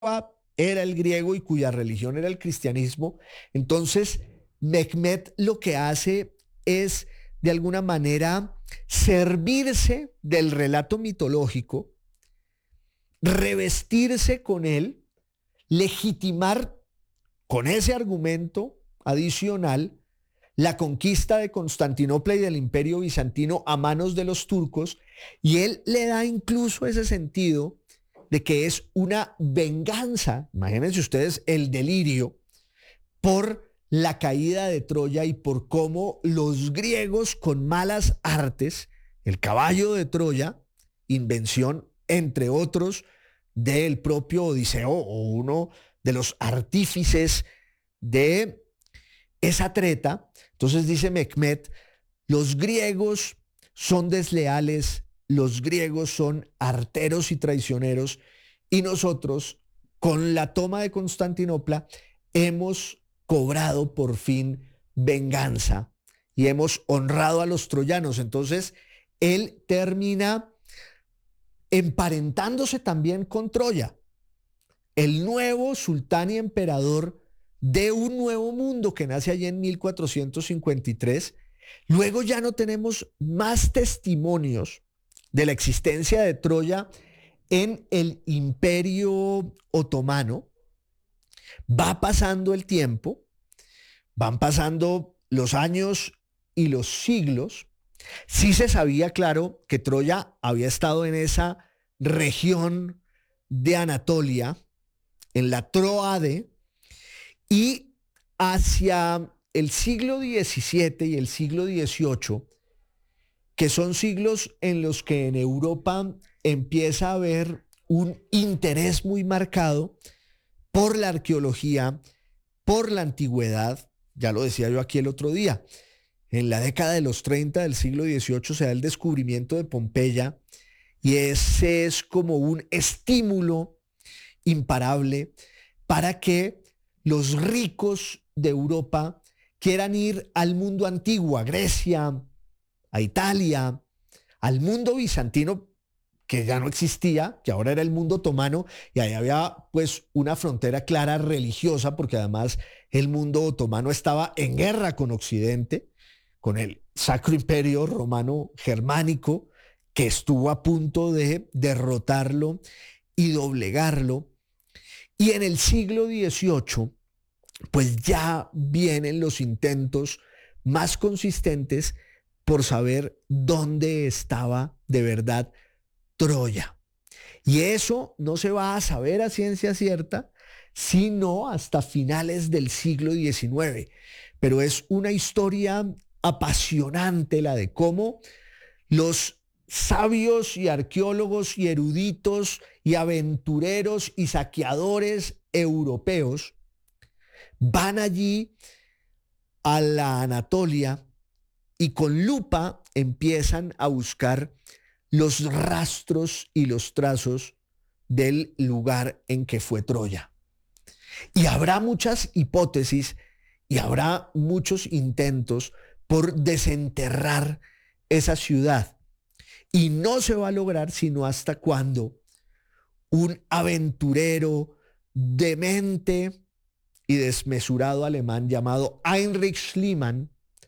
era el griego y cuya religión era el cristianismo. Entonces, Mehmet lo que hace es, de alguna manera, servirse del relato mitológico, revestirse con él, legitimar con ese argumento adicional la conquista de Constantinopla y del Imperio Bizantino a manos de los turcos, y él le da incluso ese sentido de que es una venganza, imagínense ustedes el delirio, por la caída de Troya y por cómo los griegos con malas artes, el caballo de Troya, invención entre otros del propio Odiseo o uno de los artífices de esa treta. Entonces dice Mehmet, los griegos son desleales, los griegos son arteros y traicioneros, y nosotros, con la toma de Constantinopla, hemos cobrado por fin venganza y hemos honrado a los troyanos. Entonces, él termina emparentándose también con Troya, el nuevo sultán y emperador de un nuevo mundo que nace allí en 1453. Luego ya no tenemos más testimonios de la existencia de Troya en el Imperio Otomano. Va pasando el tiempo, van pasando los años y los siglos. Sí se sabía, claro, que Troya había estado en esa región de Anatolia, en la Troade, y hacia el siglo XVII y el siglo XVIII, que son siglos en los que en Europa empieza a haber un interés muy marcado por la arqueología, por la antigüedad. Ya lo decía yo aquí el otro día, en la década de los 30 del siglo XVIII se da el descubrimiento de Pompeya, y ese es como un estímulo imparable para que los ricos de Europa quieran ir al mundo antiguo, a Grecia, a Italia, al mundo bizantino, que ya no existía, que ahora era el mundo otomano, y ahí había pues una frontera clara religiosa, porque además el mundo otomano estaba en guerra con Occidente, con el Sacro Imperio Romano Germánico, que estuvo a punto de derrotarlo y doblegarlo. Y en el siglo XVIII, pues ya vienen los intentos más consistentes por saber dónde estaba de verdad Troya. Y eso no se va a saber a ciencia cierta, sino hasta finales del siglo XIX. Pero es una historia apasionante la de cómo los sabios y arqueólogos y eruditos y aventureros y saqueadores europeos van allí a la Anatolia y con lupa empiezan a buscar los rastros y los trazos del lugar en que fue Troya. Y habrá muchas hipótesis y habrá muchos intentos por desenterrar esa ciudad. Y no se va a lograr sino hasta cuando un aventurero demente y desmesurado alemán llamado Heinrich Schliemann,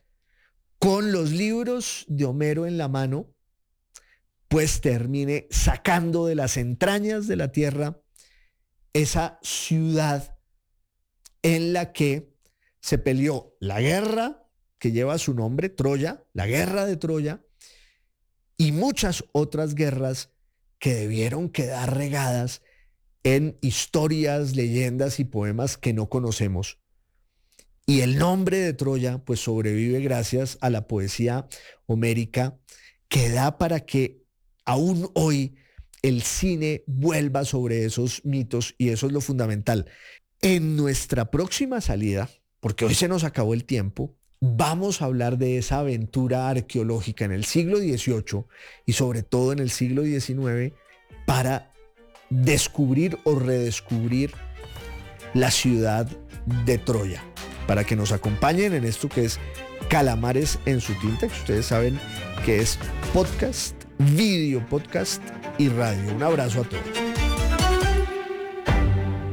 con los libros de Homero en la mano, pues termine sacando de las entrañas de la tierra esa ciudad en la que se peleó la guerra que lleva su nombre, Troya, la guerra de Troya, y muchas otras guerras que debieron quedar regadas en historias, leyendas y poemas que no conocemos. Y el nombre de Troya pues sobrevive gracias a la poesía homérica, que da para que aún hoy el cine vuelva sobre esos mitos, y eso es lo fundamental. En nuestra próxima salida, porque hoy se nos acabó el tiempo, vamos a hablar de esa aventura arqueológica en el siglo XVIII y sobre todo en el siglo XIX para descubrir o redescubrir la ciudad de Troya. Para que nos acompañen en esto que es Calamares en su tinta, que ustedes saben que es podcast, video podcast y radio. Un abrazo a todos.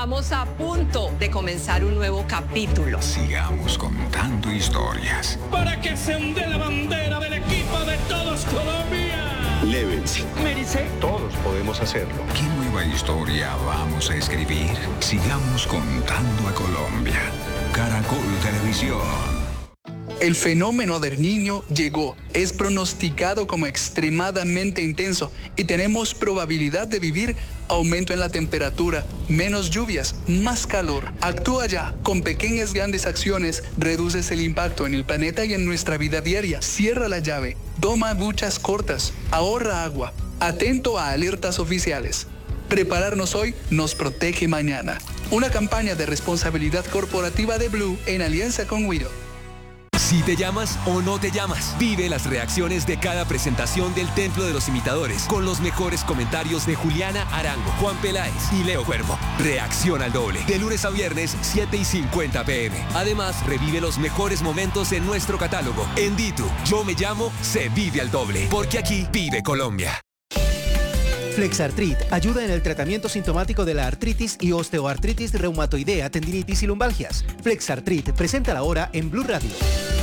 Estamos a punto de comenzar un nuevo capítulo. Sigamos contando historias. Para que se onde la bandera del equipo de todos Colombia. Lévense. Mérice. Todos podemos hacerlo. ¿Qué nueva historia vamos a escribir? Sigamos contando a Colombia. Caracol Televisión. El fenómeno del Niño llegó, es pronosticado como extremadamente intenso y tenemos probabilidad de vivir aumento en la temperatura, menos lluvias, más calor. Actúa ya, con pequeñas grandes acciones reduces el impacto en el planeta y en nuestra vida diaria. Cierra la llave, toma duchas cortas, ahorra agua, atento a alertas oficiales. Prepararnos hoy nos protege mañana. Una campaña de responsabilidad corporativa de Blue en alianza con Wido. Si te llamas o no te llamas, vive las reacciones de cada presentación del Templo de los Imitadores con los mejores comentarios de Juliana Arango, Juan Peláez y Leo Cuervo. Reacción al doble, de lunes a viernes, 7:50 p.m. Además, revive los mejores momentos en nuestro catálogo. En Ditu, Yo Me Llamo, se vive al doble, porque aquí vive Colombia. Flexartrit ayuda en el tratamiento sintomático de la artritis y osteoartritis reumatoidea, tendinitis y lumbalgias. Flexartrit, presenta la hora en Blue Radio.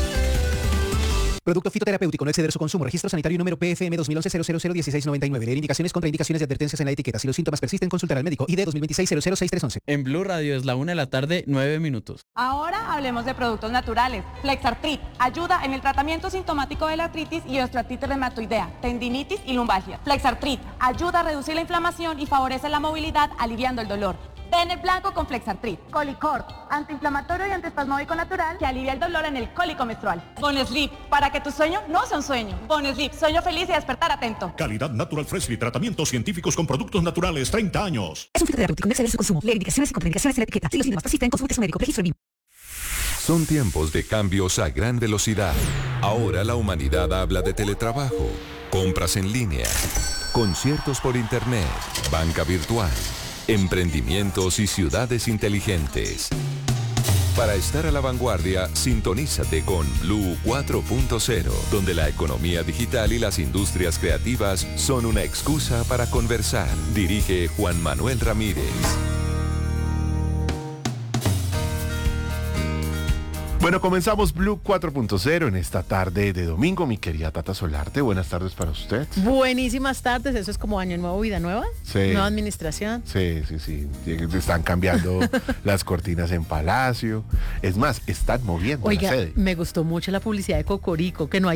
Producto fitoterapéutico, no exceder su consumo. Registro sanitario número PFM 2011-001699. Leer indicaciones, contraindicaciones y advertencias en la etiqueta. Si los síntomas persisten, consultar al médico. ID 2026-006311. En Blue Radio es la 1:00 p.m, 9 minutos. Ahora hablemos de productos naturales. Flexartrit ayuda en el tratamiento sintomático de la artritis y osteoartritis reumatoidea, tendinitis y lumbalgia. Flexartrit ayuda a reducir la inflamación y favorece la movilidad, aliviando el dolor. Ven el blanco con Flexartrit. Colicort, antiinflamatorio y antiespasmódico natural que alivia el dolor en el cólico menstrual. Bonesleep, para que tu sueño no sea un sueño. Bonesleep, sueño feliz y despertar atento. Calidad Natural Freshly, tratamientos científicos con productos naturales, 30 años. Es un fitoterapéutico, no exceder su consumo. Leer indicaciones y contraindicaciones en la etiqueta. Si los síntomas persisten, consulte a su médico. Registro BIM. Son tiempos de cambios a gran velocidad. Ahora la humanidad habla de teletrabajo, compras en línea, conciertos por internet, banca virtual, emprendimientos y ciudades inteligentes. Para estar a la vanguardia, sintonízate con Blue 4.0, donde la economía digital y las industrias creativas son una excusa para conversar. Dirige Juan Manuel Ramírez. Bueno, comenzamos Blue 4.0 en esta tarde de domingo. Mi querida Tata Solarte, buenas tardes para usted. Buenísimas tardes, eso es como año nuevo, vida nueva. Sí. Nueva administración. Sí. Están cambiando las cortinas en Palacio. Es más, están moviendo la sede. Me gustó mucho la publicidad de Cocorico, que no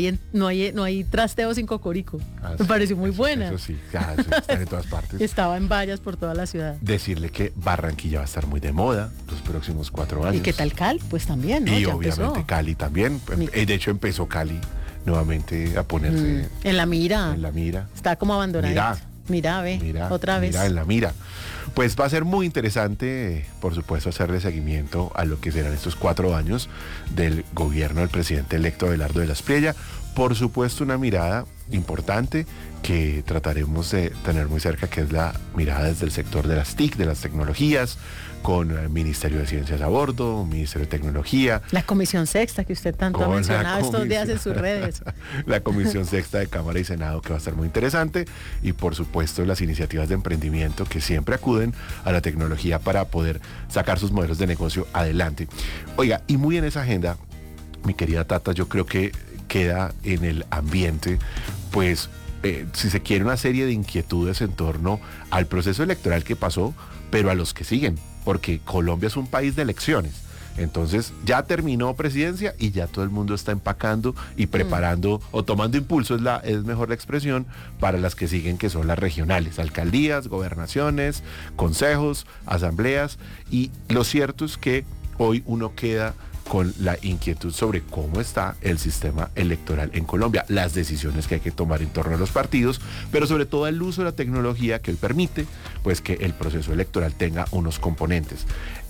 hay trasteo sin Cocorico. Me pareció muy buena. Eso sí, están en todas partes. Estaba en vallas por toda la ciudad. Decirle que Barranquilla va a estar muy de moda los próximos 4 años. ¿Y qué tal Cali? Pues también, ¿no? Y obviamente Cali también. De hecho empezó Cali nuevamente a ponerse en la mira. En la mira. Está como abandonada. Mira, otra vez. Mira, en la mira. Pues va a ser muy interesante, por supuesto, hacerle seguimiento a lo que serán estos 4 años del gobierno del presidente electo Abelardo de la Espriella. Por supuesto, una mirada importante que trataremos de tener muy cerca, que es la mirada desde el sector de las TIC, de las tecnologías, con el Ministerio de Ciencias a bordo, Ministerio de Tecnología. La Comisión Sexta que usted tanto ha mencionado estos días en sus redes. La Comisión Sexta de Cámara y Senado, que va a estar muy interesante. Y por supuesto las iniciativas de emprendimiento que siempre acuden a la tecnología para poder sacar sus modelos de negocio adelante. Oiga, y muy en esa agenda, mi querida Tata, yo creo que queda en el ambiente, pues, si se quiere, una serie de inquietudes en torno al proceso electoral que pasó, pero a los que siguen, porque Colombia es un país de elecciones. Entonces ya terminó presidencia y ya todo el mundo está empacando y preparando o tomando impulso, es mejor la expresión, para las que siguen, que son las regionales, alcaldías, gobernaciones, consejos, asambleas. Y lo cierto es que hoy uno queda con la inquietud sobre cómo está el sistema electoral en Colombia, las decisiones que hay que tomar en torno a los partidos, pero sobre todo el uso de la tecnología que hoy permite pues que el proceso electoral tenga unos componentes.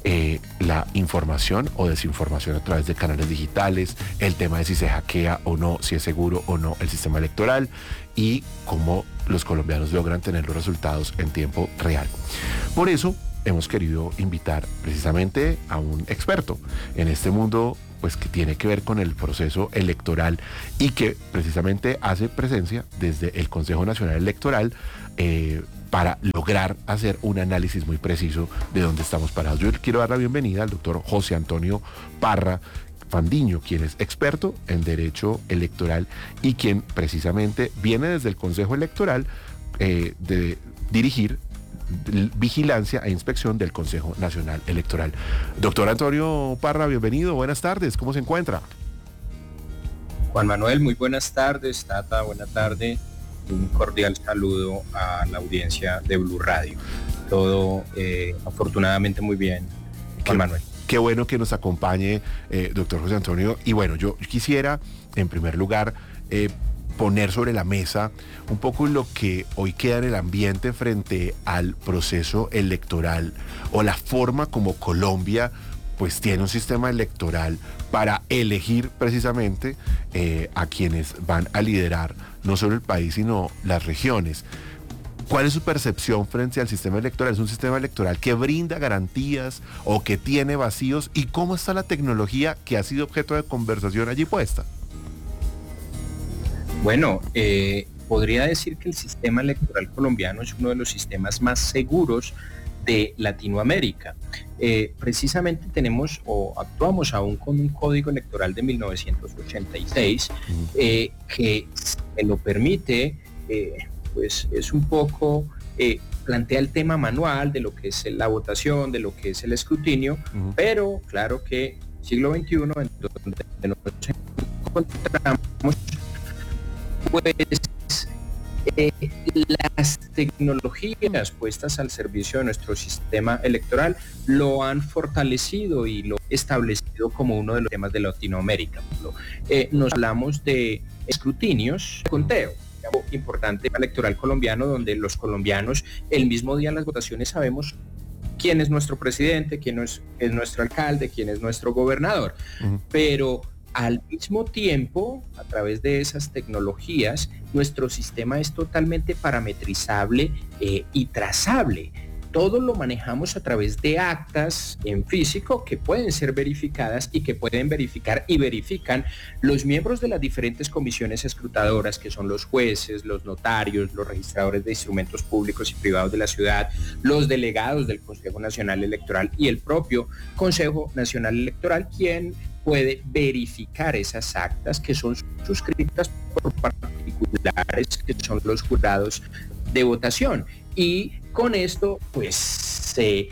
La información o desinformación a través de canales digitales, el tema de si se hackea o no, si es seguro o no el sistema electoral, y cómo los colombianos logran tener los resultados en tiempo real. Por eso hemos querido invitar precisamente a un experto en este mundo, pues, que tiene que ver con el proceso electoral y que precisamente hace presencia desde el Consejo Nacional Electoral, para lograr hacer un análisis muy preciso de dónde estamos parados. Yo quiero dar la bienvenida al doctor José Antonio Parra Fandiño, quien es experto en derecho electoral y quien precisamente viene desde el Consejo Electoral de dirigir vigilancia e inspección del Consejo Nacional Electoral. Doctor Antonio Parra, bienvenido, buenas tardes, ¿cómo se encuentra? Juan Manuel, muy buenas tardes. Tata, buena tarde. Un cordial saludo a la audiencia de Blue Radio. Todo afortunadamente muy bien, Juan Manuel. Qué bueno que nos acompañe, doctor José Antonio. Y bueno, yo quisiera, en primer lugar, poner sobre la mesa un poco lo que hoy queda en el ambiente frente al proceso electoral o la forma como Colombia pues tiene un sistema electoral para elegir precisamente a quienes van a liderar no solo el país sino las regiones. ¿Cuál es su percepción frente al sistema electoral? ¿Es un sistema electoral que brinda garantías o que tiene vacíos? ¿Y cómo está la tecnología que ha sido objeto de conversación allí puesta? Bueno, podría decir que el sistema electoral colombiano es uno de los sistemas más seguros de Latinoamérica. Precisamente tenemos o actuamos aún con un código electoral de 1986 que se lo permite, pues es un poco, plantea el tema manual de lo que es la votación, de lo que es el escrutinio, pero claro que siglo XXI, en donde nos encontramos, pues las tecnologías puestas al servicio de nuestro sistema electoral lo han fortalecido y lo establecido como uno de los temas de Latinoamérica. Nos hablamos de escrutinios, conteo, algo importante electoral colombiano, donde los colombianos el mismo día de las votaciones sabemos quién es nuestro presidente, quién es nuestro alcalde, quién es nuestro gobernador, pero al mismo tiempo, a través de esas tecnologías, nuestro sistema es totalmente parametrizable y trazable. Todo lo manejamos a través de actas en físico que pueden ser verificadas y que pueden verificar y verifican los miembros de las diferentes comisiones escrutadoras, que son los jueces, los notarios, los registradores de instrumentos públicos y privados de la ciudad, los delegados del Consejo Nacional Electoral y el propio Consejo Nacional Electoral, quien puede verificar esas actas que son suscritas por particulares, que son los jurados de votación. Y con esto, pues, se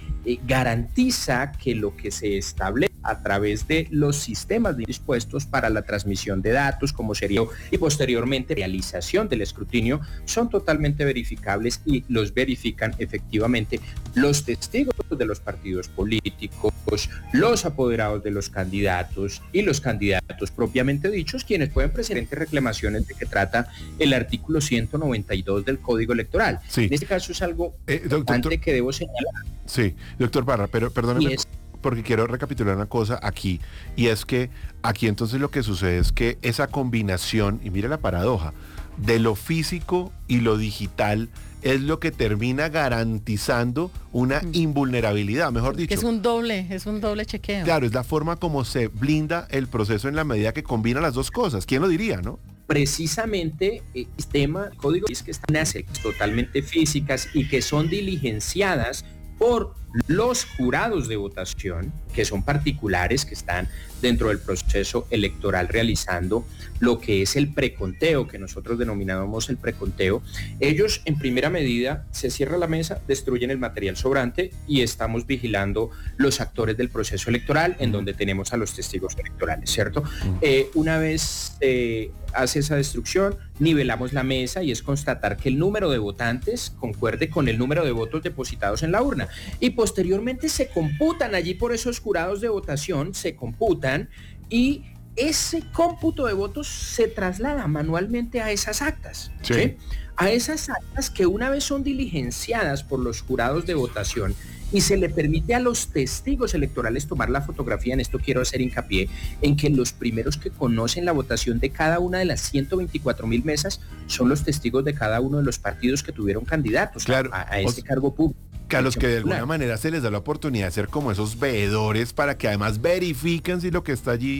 garantiza que lo que se establece a través de los sistemas dispuestos para la transmisión de datos, como sería y posteriormente realización del escrutinio, son totalmente verificables y los verifican efectivamente los testigos de los partidos políticos, los apoderados de los candidatos y los candidatos propiamente dichos, quienes pueden presentar reclamaciones de que trata el artículo 192 del Código Electoral. Sí. En este caso es algo importante que debo señalar. Sí, doctor Parra, pero perdóneme porque quiero recapitular una cosa aquí, y es que aquí entonces lo que sucede es que esa combinación, y mire la paradoja, de lo físico y lo digital es lo que termina garantizando una invulnerabilidad, mejor dicho. Es un doble chequeo. Claro, es la forma como se blinda el proceso en la medida que combina las dos cosas. ¿Quién lo diría, no? Precisamente el sistema, código es que están totalmente físicas y que son diligenciadas por los jurados de votación, que son particulares, que están dentro del proceso electoral realizando lo que es el preconteo, que nosotros denominamos el preconteo. Ellos, en primera medida, se cierra la mesa, destruyen el material sobrante y estamos vigilando los actores del proceso electoral, en donde tenemos a los testigos electorales, ¿cierto? Una vez hace esa destrucción, nivelamos la mesa y es constatar que el número de votantes concuerde con el número de votos depositados en la urna. Y posteriormente se computan allí por esos jurados de votación, se computan y ese cómputo de votos se traslada manualmente a esas actas. ¿Sí? A esas actas que una vez son diligenciadas por los jurados de votación y se le permite a los testigos electorales tomar la fotografía. En esto quiero hacer hincapié en que los primeros que conocen la votación de cada una de las 124,000 mesas son los testigos de cada uno de los partidos que tuvieron candidatos a ese cargo público. Que a los que de alguna manera se les da la oportunidad de ser como esos veedores para que además verifiquen si lo que está allí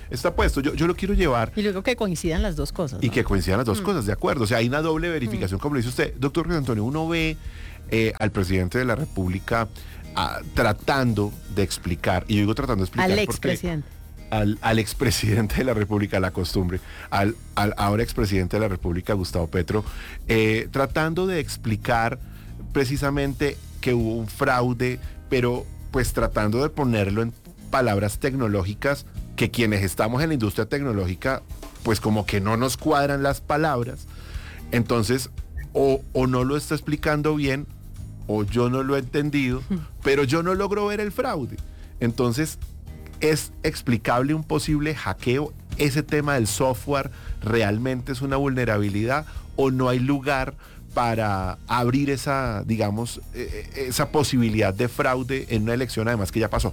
está puesto. Yo lo quiero llevar. Y luego que coincidan las dos cosas. Y que coincidan las dos cosas, de acuerdo. O sea, hay una doble verificación, como lo dice usted. Doctor José Antonio, uno ve al presidente de la República tratando de explicar, y yo digo tratando de explicar al expresidente. Al expresidente de la República, la costumbre, al ahora expresidente de la República, Gustavo Petro, tratando de explicar precisamente que hubo un fraude, pero pues tratando de ponerlo en palabras tecnológicas que quienes estamos en la industria tecnológica, pues como que no nos cuadran las palabras. Entonces, o no lo está explicando bien, o yo no lo he entendido, pero yo no logro ver el fraude. Entonces, ¿es explicable un posible hackeo? ¿Ese tema del software realmente es una vulnerabilidad o no hay lugar para abrir esa, digamos, esa posibilidad de fraude en una elección, además que ya pasó?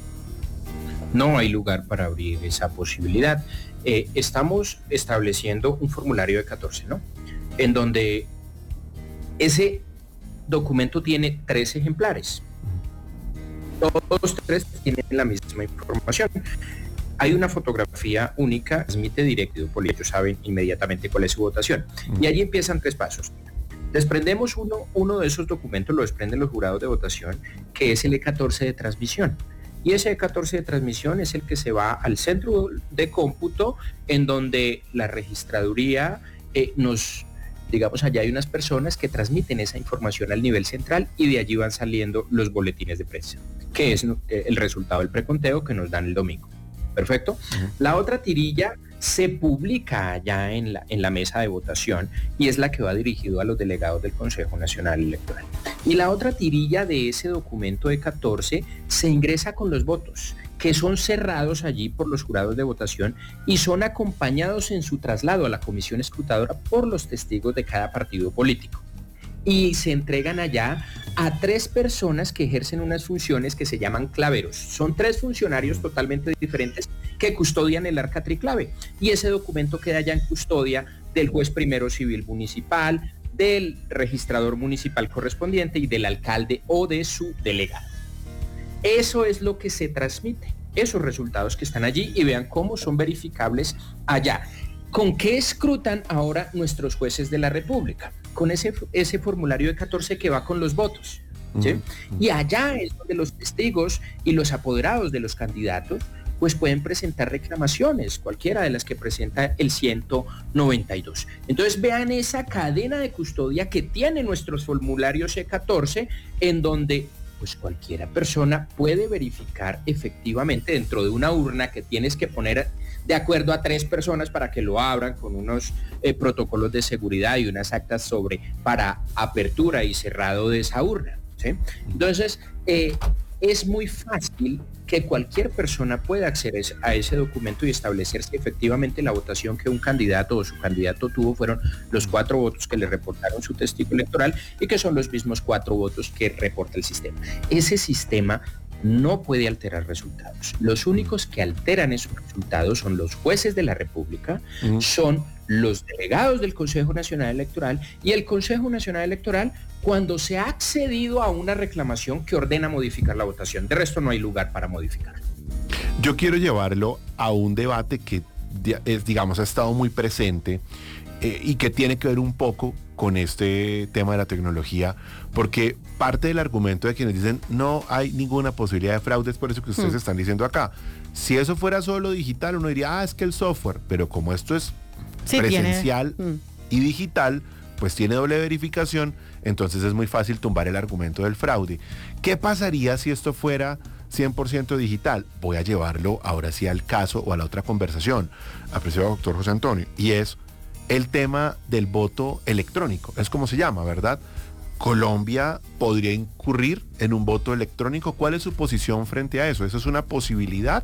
No hay lugar para abrir esa posibilidad. Estamos estableciendo un formulario de 14, ¿no? En donde ese documento tiene 3 ejemplares. Todos 3 tienen la misma información. Hay una fotografía única, transmite directo, porque ellos saben inmediatamente cuál es su votación. Y allí empiezan 3 pasos. Desprendemos uno de esos documentos, lo desprenden los jurados de votación, que es el E14 de transmisión. Y ese E14 de transmisión es el que se va al centro de cómputo, en donde la registraduría digamos, allá hay unas personas que transmiten esa información al nivel central y de allí van saliendo los boletines de prensa, que es el resultado del preconteo que nos dan el domingo. Perfecto. La otra tirilla se publica allá en la mesa de votación y es la que va dirigido a los delegados del Consejo Nacional Electoral. Y la otra tirilla de ese documento de 14 se ingresa con los votos, que son cerrados allí por los jurados de votación y son acompañados en su traslado a la comisión escrutadora por los testigos de cada partido político. Y se entregan allá a 3 personas que ejercen unas funciones que se llaman claveros. Son 3 funcionarios totalmente diferentes que custodian el arca triclave. Y ese documento queda ya en custodia del juez primero civil municipal, del registrador municipal correspondiente y del alcalde o de su delegado. Eso es lo que se transmite, esos resultados que están allí, y vean cómo son verificables allá. ¿Con qué escrutan ahora nuestros jueces de la República? Con ese formulario de 14 que va con los votos, ¿sí? Y allá es donde los testigos y los apoderados de los candidatos pues pueden presentar reclamaciones, cualquiera de las que presenta el 192. Entonces vean esa cadena de custodia que tiene nuestros formularios E14, en donde pues cualquiera persona puede verificar efectivamente dentro de una urna que tienes que poner de acuerdo a 3 personas para que lo abran con unos protocolos de seguridad y unas actas para apertura y cerrado de esa urna, ¿sí? Entonces, es muy fácil que cualquier persona pueda acceder a ese documento y establecer si efectivamente la votación que un candidato o su candidato tuvo fueron los 4 votos que le reportaron su testigo electoral y que son los mismos 4 votos que reporta el sistema. Ese sistema no puede alterar resultados. Los únicos que alteran esos resultados son los jueces de la República, son los delegados del Consejo Nacional Electoral y el Consejo Nacional Electoral cuando se ha accedido a una reclamación que ordena modificar la votación. De resto no hay lugar para modificarlo. Yo quiero llevarlo a un debate que, digamos, ha estado muy presente y que tiene que ver un poco con este tema de la tecnología, porque parte del argumento de quienes dicen no hay ninguna posibilidad de fraude es por eso que ustedes están diciendo acá. Si eso fuera solo digital, uno diría, es que el software, pero como esto es presencial y digital, pues tiene doble verificación, entonces es muy fácil tumbar el argumento del fraude. ¿Qué pasaría si esto fuera 100% digital? Voy a llevarlo ahora sí al caso o a la otra conversación, apreciado doctor José Antonio, y es el tema del voto electrónico, es como se llama, ¿verdad? ¿Colombia podría incurrir en un voto electrónico? ¿Cuál es su posición frente a eso? ¿Eso es una posibilidad?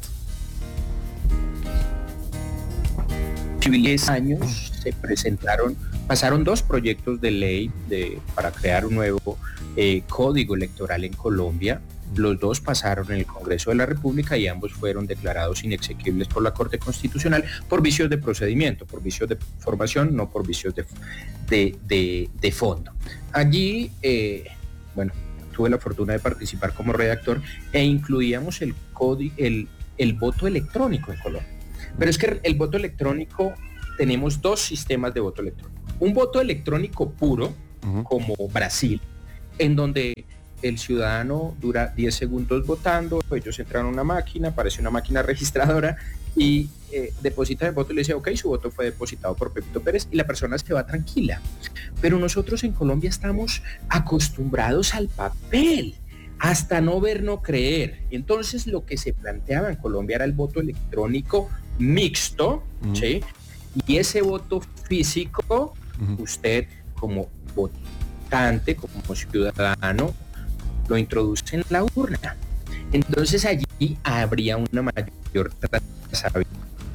10 años pasaron 2 proyectos de ley para crear un nuevo código electoral en Colombia. Los 2 pasaron en el Congreso de la República y ambos fueron declarados inexequibles por la Corte Constitucional por vicios de procedimiento, por vicios de formación, no por vicios de fondo. Allí, tuve la fortuna de participar como redactor e incluíamos el voto electrónico en Colombia. Pero es que el voto electrónico, tenemos dos sistemas de voto electrónico. Un voto electrónico puro, como Brasil, en donde el ciudadano dura 10 segundos votando, ellos entran a una máquina, aparece una máquina registradora y deposita el voto y le dice, ok, su voto fue depositado por Pepito Pérez, y la persona se va tranquila. Pero nosotros en Colombia estamos acostumbrados al papel, hasta no ver, no creer. Entonces lo que se planteaba en Colombia era el voto electrónico mixto, ¿sí? Y ese voto físico, usted como votante, como ciudadano, lo introduce en la urna. Entonces allí habría una mayor trazabilidad,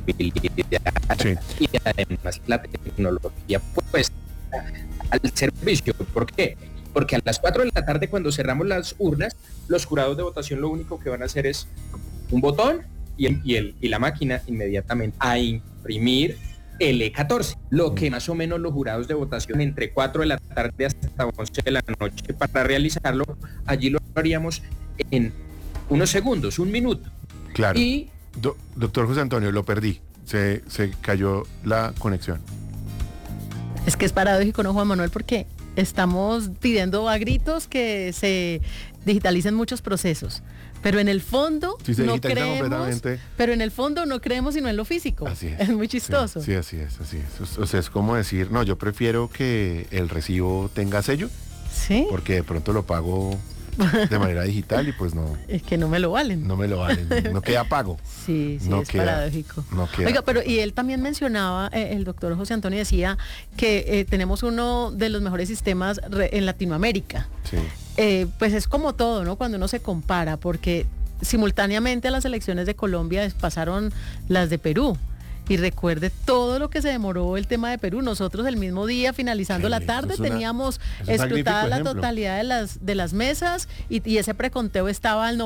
y además la tecnología puesta al servicio. ¿Por qué? Porque a las 4 de la tarde, cuando cerramos las urnas, los jurados de votación lo único que van a hacer es un botón y la máquina inmediatamente a imprimir el E14, lo que más o menos los jurados de votación entre 4 de la tarde hasta 11 de la noche para realizarlo, allí lo haríamos en unos segundos, un minuto. Claro. Y doctor José Antonio, lo perdí, se cayó la conexión. Es que es paradójico, ¿no, Juan Manuel? Porque estamos pidiendo a gritos que se digitalicen muchos procesos, pero en el fondo no creemos, pero en el fondo no creemos sino en lo físico. Así es. Es muy chistoso. Sí, así es. O sea, es como decir, no, yo prefiero que el recibo tenga sello, ¿sí? Porque de pronto lo pago de manera digital y pues no. Es que no me lo valen. No me lo valen, no queda pago. Sí, no es queda, paradójico. No queda. Oiga, pero y él también mencionaba, el doctor José Antonio decía que tenemos uno de los mejores sistemas en Latinoamérica. Sí. Pues es como todo, ¿no? Cuando uno se compara, porque simultáneamente a las elecciones de Colombia pasaron las de Perú. Y recuerde todo lo que se demoró el tema de Perú. Nosotros el mismo día, finalizando la tarde, teníamos escrutada la totalidad de las mesas y ese preconteo estaba al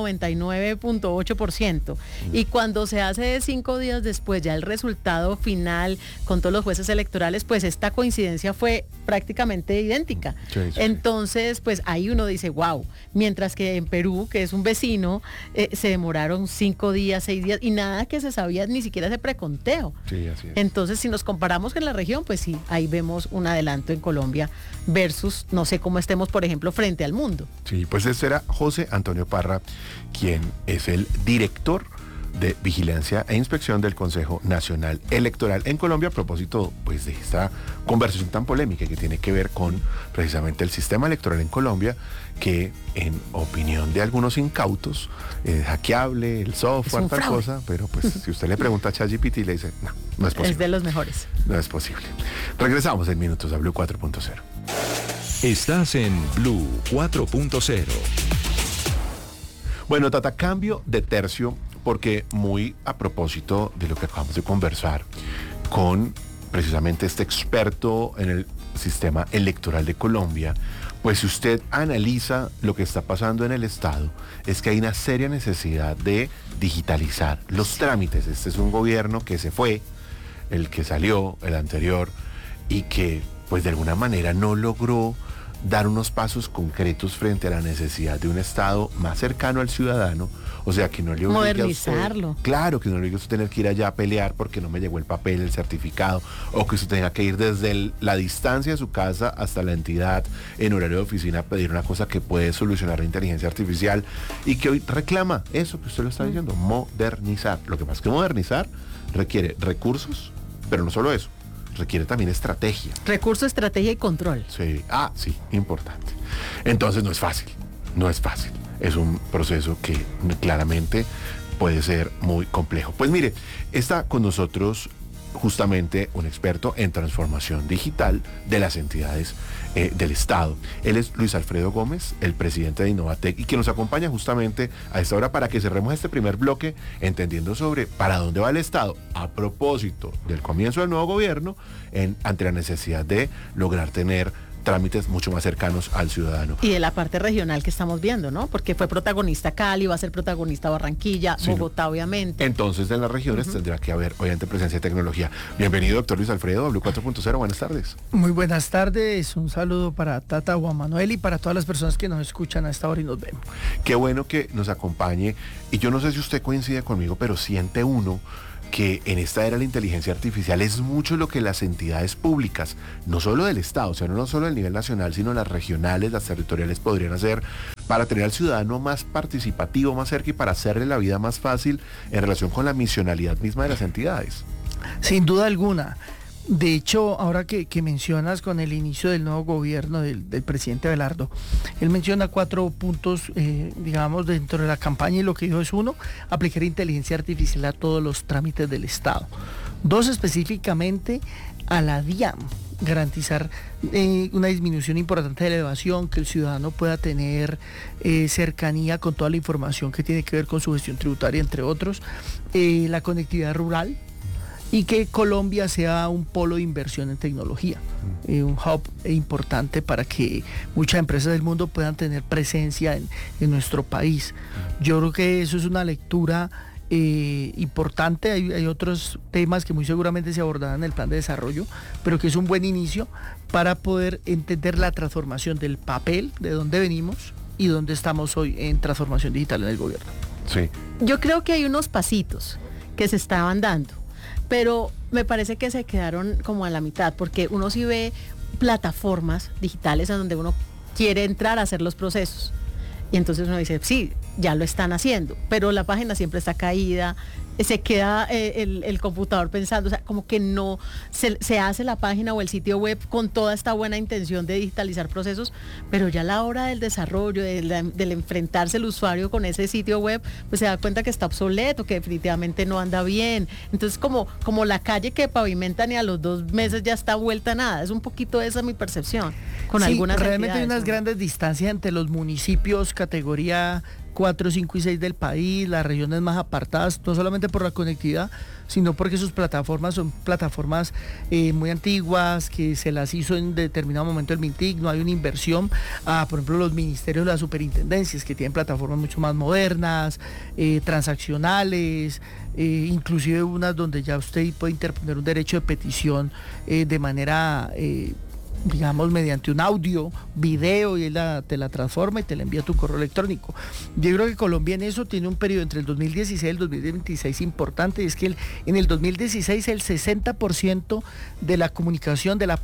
99.8%. Y cuando se hace 5 días después ya el resultado final con todos los jueces electorales, pues esta coincidencia fue prácticamente idéntica. Sí. Entonces, pues ahí uno dice, wow, mientras que en Perú, que es un vecino, se demoraron 5 días, 6 días y nada que se sabía, ni siquiera ese preconteo. Sí, así es. Entonces, si nos comparamos con la región, pues sí, ahí vemos un adelanto en Colombia versus, no sé cómo estemos, por ejemplo, frente al mundo. Sí, pues ese era José Antonio Parra, quien es el director de Vigilancia e Inspección del Consejo Nacional Electoral en Colombia, a propósito pues de esta conversación tan polémica que tiene que ver con precisamente el sistema electoral en Colombia, que en opinión de algunos incautos es hackeable, el software, tal cosa, pero pues si usted le pregunta a ChatGPT le dice, no es posible. Es de los mejores. No es posible. Regresamos en minutos a Blue 4.0. Estás en Blue 4.0. Bueno, Tata, cambio de tercio, porque muy a propósito de lo que acabamos de conversar con precisamente este experto en el sistema electoral de Colombia, pues si usted analiza lo que está pasando en el Estado, es que hay una seria necesidad de digitalizar los trámites. Este es un gobierno que se fue, el que salió, el anterior, y que pues de alguna manera no logró dar unos pasos concretos frente a la necesidad de un Estado más cercano al ciudadano, o sea, que no le obligue modernizarlo. A usted, claro, que no le obligue a usted tener que ir allá a pelear porque no me llegó el papel, el certificado, o que usted tenga que ir desde la distancia de su casa hasta la entidad en horario de oficina a pedir una cosa que puede solucionar la inteligencia artificial y que hoy reclama eso que usted lo está diciendo, modernizar. Lo que pasa es que modernizar requiere recursos, pero no solo eso, requiere también estrategia. Recurso, estrategia y control. Sí, sí, importante. Entonces no es fácil. Es un proceso que claramente puede ser muy complejo. Pues mire, está con nosotros justamente un experto en transformación digital de las entidades del Estado. Él es Luis Alfredo Gómez, el presidente de Innovatec, y que nos acompaña justamente a esta hora para que cerremos este primer bloque entendiendo sobre para dónde va el Estado a propósito del comienzo del nuevo gobierno ante la necesidad de lograr tener trámites mucho más cercanos al ciudadano. Y de la parte regional que estamos viendo, ¿no? Porque fue protagonista Cali, va a ser protagonista Barranquilla, sí, Bogotá, obviamente. Entonces, en las regiones tendrá que haber, obviamente, presencia de tecnología. Bienvenido, doctor Luis Alfredo, Blue 4.0, buenas tardes. Muy buenas tardes, un saludo para Tata, Juan Manuel y para todas las personas que nos escuchan a esta hora y nos vemos. Qué bueno que nos acompañe, y yo no sé si usted coincide conmigo, pero siente uno que en esta era de la inteligencia artificial es mucho lo que las entidades públicas, no solo del Estado, o sea, no solo del nivel nacional, sino las regionales, las territoriales podrían hacer para tener al ciudadano más participativo, más cerca y para hacerle la vida más fácil en relación con la misionalidad misma de las entidades. Sin duda alguna. De hecho, ahora que mencionas con el inicio del nuevo gobierno del presidente Abelardo, él menciona 4 puntos, digamos, dentro de la campaña, y lo que dijo es: 1, aplicar inteligencia artificial a todos los trámites del Estado. 2, específicamente a la DIAN, garantizar una disminución importante de la evasión, que el ciudadano pueda tener cercanía con toda la información que tiene que ver con su gestión tributaria, entre otros, la conectividad rural, y que Colombia sea un polo de inversión en tecnología, un hub importante para que muchas empresas del mundo puedan tener presencia en nuestro país. Yo creo que eso es una lectura importante. Hay otros temas que muy seguramente se abordarán en el plan de desarrollo, pero que es un buen inicio para poder entender la transformación del papel, de dónde venimos y dónde estamos hoy en transformación digital en el gobierno. Sí. Yo creo que hay unos pasitos que se estaban dando, pero me parece que se quedaron como a la mitad, porque uno sí ve plataformas digitales en donde uno quiere entrar a hacer los procesos. Y entonces uno dice, sí, ya lo están haciendo, pero la página siempre está caída, se queda el computador pensando, o sea, como que no se hace la página o el sitio web con toda esta buena intención de digitalizar procesos, pero ya a la hora del desarrollo, del enfrentarse el usuario con ese sitio web, pues se da cuenta que está obsoleto, que definitivamente no anda bien. Entonces como la calle que pavimentan y a los 2 meses ya está vuelta a nada. Es un poquito esa mi percepción con sí, algunas realmente hay unas entidades, ¿no? grandes distancias entre los municipios categoría 4, 5 y 6 del país, las regiones más apartadas, no solamente por la conectividad, sino porque sus plataformas son plataformas muy antiguas, que se las hizo en determinado momento el MINTIC, no hay una inversión por ejemplo, los ministerios de las superintendencias, que tienen plataformas mucho más modernas, transaccionales, inclusive unas donde ya usted puede interponer un derecho de petición de manera digamos, mediante un audio, video, y él te la transforma y te la envía a tu correo electrónico. Yo creo que Colombia en eso tiene un periodo entre el 2016 y el 2026 importante, y es que en el 2016 el 60% de la comunicación de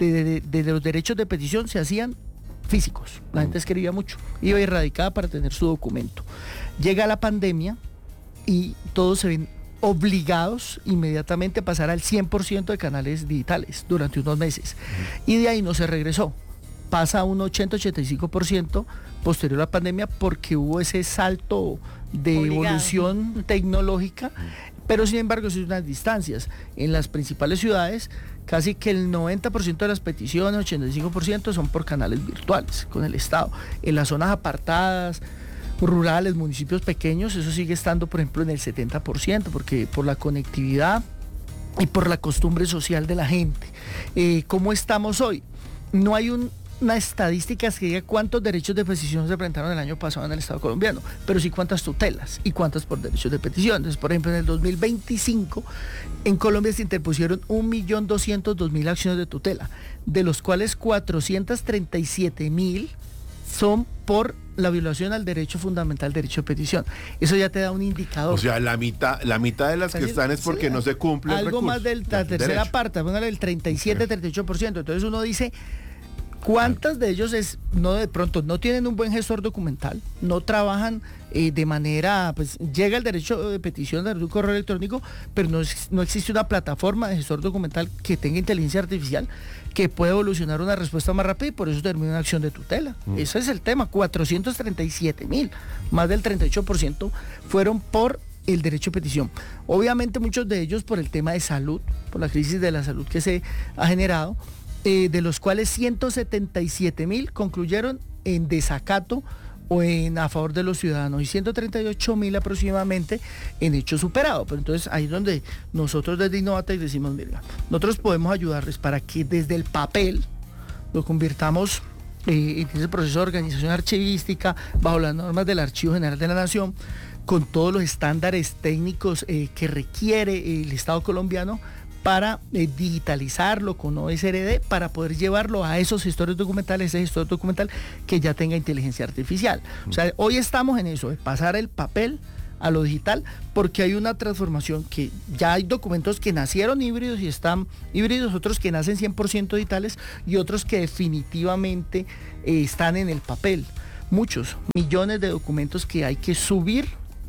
los derechos de petición se hacían físicos. La gente escribía mucho, iba erradicada para tener su documento. Llega la pandemia y todos se ven obligados inmediatamente a pasar al 100% de canales digitales durante unos meses. Y de ahí no se regresó. Pasa a un 80-85% posterior a la pandemia, porque hubo ese salto de evolución tecnológica, pero sin embargo son unas distancias. En las principales ciudades, casi que el 90% de las peticiones, 85%, son por canales virtuales con el Estado. En las zonas apartadas, rurales, municipios pequeños, eso sigue estando, por ejemplo, en el 70%, porque por la conectividad y por la costumbre social de la gente. ¿Cómo estamos hoy? No hay una estadística que diga cuántos derechos de petición se presentaron el año pasado en el Estado colombiano, pero sí cuántas tutelas y cuántas por derechos de petición. Entonces, por ejemplo, en el 2025 en Colombia se interpusieron 1.202.000 acciones de tutela, de los cuales 437.000 son por la violación al derecho fundamental, derecho de petición. Eso ya te da un indicador. O sea, la mitad de las que están es porque no se cumple el recurso. Algo más de la tercera parte, póngale el 37-38%. Entonces uno dice, ¿cuántas de ellos de pronto no tienen un buen gestor documental, no trabajan de manera, pues llega el derecho de petición de un correo electrónico, pero no existe una plataforma de gestor documental que tenga inteligencia artificial que pueda evolucionar una respuesta más rápida, y por eso termina una acción de tutela? Ese es el tema. 437.000, más del 38% fueron por el derecho de petición. Obviamente muchos de ellos por el tema de salud, por la crisis de la salud que se ha generado, de los cuales 177.000 concluyeron en desacato o a favor de los ciudadanos, y 138.000 aproximadamente en hecho superado. Pero entonces ahí es donde nosotros desde Innovatec decimos, mira, nosotros podemos ayudarles para que desde el papel lo convirtamos en ese proceso de organización archivística bajo las normas del Archivo General de la Nación, con todos los estándares técnicos que requiere el Estado colombiano, para digitalizarlo con OSRD, para poder llevarlo a esos gestores documentales, ese gestor documental que ya tenga inteligencia artificial. O sea, hoy estamos en eso, de pasar el papel a lo digital, porque hay una transformación que ya hay documentos que nacieron híbridos y están híbridos, otros que nacen 100% digitales y otros que definitivamente están en el papel. Muchos, millones de documentos que hay que subir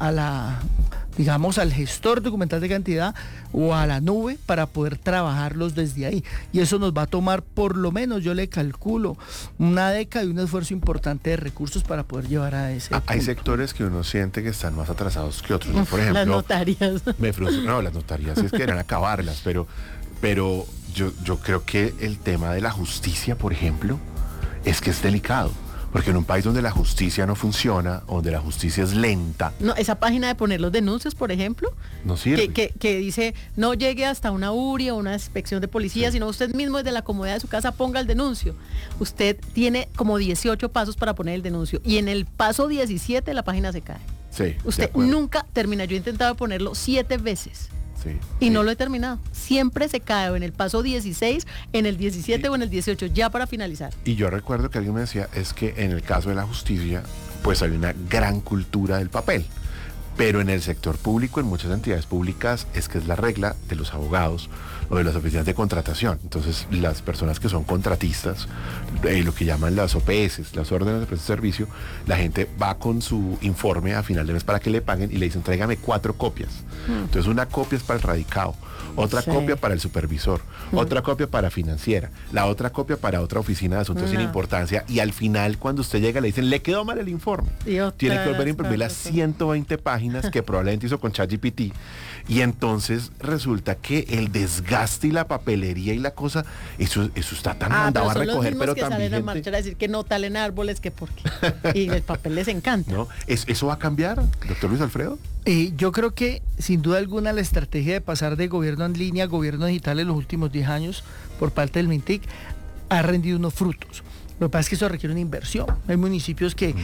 al gestor documental de cantidad o a la nube para poder trabajarlos desde ahí. Y eso nos va a tomar, por lo menos yo le calculo, una década y un esfuerzo importante de recursos para poder llevar a ese Hay punto. sectores que uno siente que están más atrasados que otros. Yo, por ejemplo, Las notarías. me frustra, no, las notarías es que querían acabarlas, pero yo creo que el tema de la justicia, por ejemplo, es que es delicado. Porque en un país donde la justicia no funciona, donde la justicia es lenta, No, esa página de poner los denuncios, por ejemplo, no sirve. que dice no llegue hasta una URI o una inspección de policía, sino usted mismo desde la comodidad de su casa ponga el denuncio. Usted tiene como 18 pasos para poner el denuncio y en el paso 17 la página se cae. Sí, Usted nunca termina. Yo he intentado ponerlo 7 veces. Sí, y no lo he terminado. Siempre se cae o en el paso 16, en el 17 o en el 18, ya para finalizar. Y yo recuerdo que alguien me decía, es que en el caso de la justicia, pues hay una gran cultura del papel. Pero en el sector público, en muchas entidades públicas, es que es la regla de los abogados o de las oficinas de contratación. Entonces, las personas que son contratistas, lo que llaman las OPS, las órdenes de prestación de servicio, la gente va con su informe a final de mes para que le paguen y le dicen, tráigame 4 copias. Entonces, una copia es para el radicado, otra copia para el supervisor, otra copia para financiera, la otra copia para otra oficina de asuntos sin importancia, y al final, cuando usted llega, le dicen, le quedó mal el informe. Tiene que volver a imprimir las 120 páginas que probablemente hizo con ChatGPT, y entonces resulta que el desgaste y la papelería y la cosa, eso está tan mandado a recoger, pero que también salen a marchar a decir que no talen árboles, que porque y el papel les encanta. ¿No? ¿Eso va a cambiar, doctor Luis Alfredo? Yo creo que sin duda alguna la estrategia de pasar de gobierno en línea a gobierno digital en los últimos 10 años por parte del MINTIC ha rendido unos frutos. Lo que pasa es que eso requiere una inversión. Hay municipios que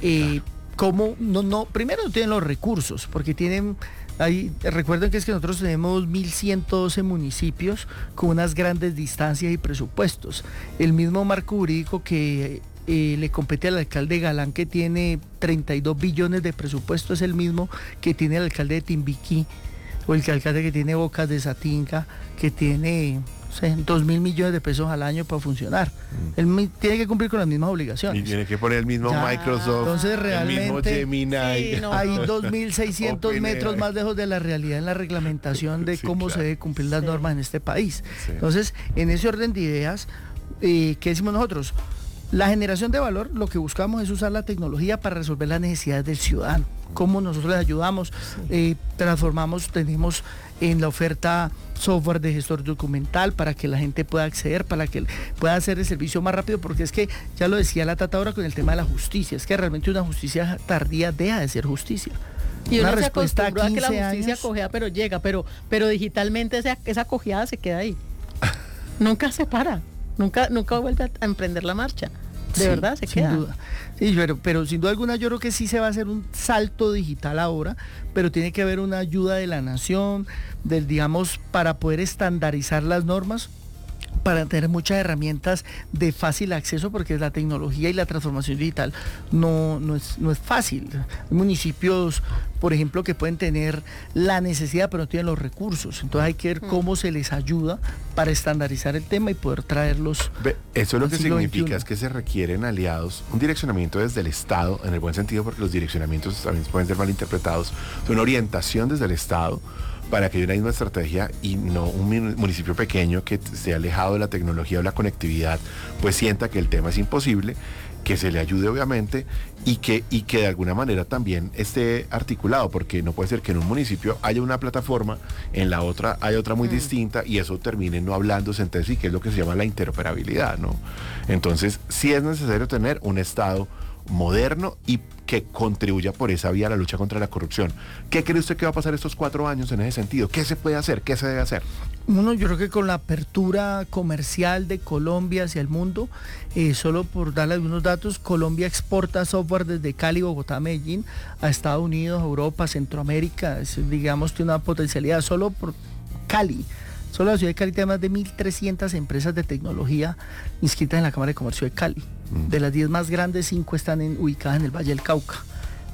primero no tienen los recursos, porque recuerden que nosotros tenemos 1.112 municipios con unas grandes distancias y presupuestos. El mismo marco jurídico que le compete al alcalde Galán, que tiene 32 billones de presupuesto, es el mismo que tiene el alcalde de Timbiquí, o el alcalde que tiene Bocas de Satinga, que tiene 2.000 millones de pesos al año para funcionar. Él tiene que cumplir con las mismas obligaciones. Y tiene que poner el mismo Microsoft, entonces realmente, el mismo Gemini. Hay 2.600 metros más lejos de la realidad en la reglamentación de cómo se debe cumplir las normas en este país. Entonces, en ese orden de ideas, ¿qué decimos nosotros? La generación de valor, lo que buscamos es usar la tecnología para resolver las necesidades del ciudadano. Cómo nosotros les ayudamos, transformamos, tenemos en la oferta software de gestor documental para que la gente pueda acceder, para que pueda hacer el servicio más rápido, porque es que, ya lo decía la Tata con el tema de la justicia, es que realmente una justicia tardía deja de ser justicia. Y una uno se respuesta acostumbró a que la 15 justicia años. cojea, pero llega, pero digitalmente esa cojeada se queda ahí. Nunca se para, nunca vuelve a emprender la marcha. De verdad se queda. Sin duda. Sí, pero sin duda alguna yo creo que sí se va a hacer un salto digital ahora, pero tiene que haber una ayuda de la nación, para poder estandarizar las normas, para tener muchas herramientas de fácil acceso, porque la tecnología y la transformación digital no es fácil. Hay municipios, por ejemplo, que pueden tener la necesidad pero no tienen los recursos. Entonces hay que ver cómo se les ayuda para estandarizar el tema y poder traerlos. Eso lo que siglo significa XXI. es que se requieren aliados, un direccionamiento desde el Estado, en el buen sentido, porque los direccionamientos también pueden ser malinterpretados, una orientación desde el Estado para que haya una misma estrategia y no un municipio pequeño que esté alejado de la tecnología o la conectividad, pues sienta que el tema es imposible, que se le ayude obviamente y que de alguna manera también esté articulado, porque no puede ser que en un municipio haya una plataforma, en la otra haya otra muy distinta y eso termine no hablándose entre sí, que es lo que se llama la interoperabilidad, ¿no? Entonces sí es necesario tener un Estado moderno y que contribuya por esa vía a la lucha contra la corrupción. ¿Qué cree usted que va a pasar estos 4 años en ese sentido? ¿Qué se puede hacer? ¿Qué se debe hacer? Yo creo que con la apertura comercial de Colombia hacia el mundo, solo por darle algunos datos, Colombia exporta software desde Cali, Bogotá, Medellín, a Estados Unidos, Europa, Centroamérica. Tiene una potencialidad solo por Cali. Solo la ciudad de Cali tiene más de 1.300 empresas de tecnología inscritas en la Cámara de Comercio de Cali. De las 10 más grandes, 5 están ubicadas en el Valle del Cauca.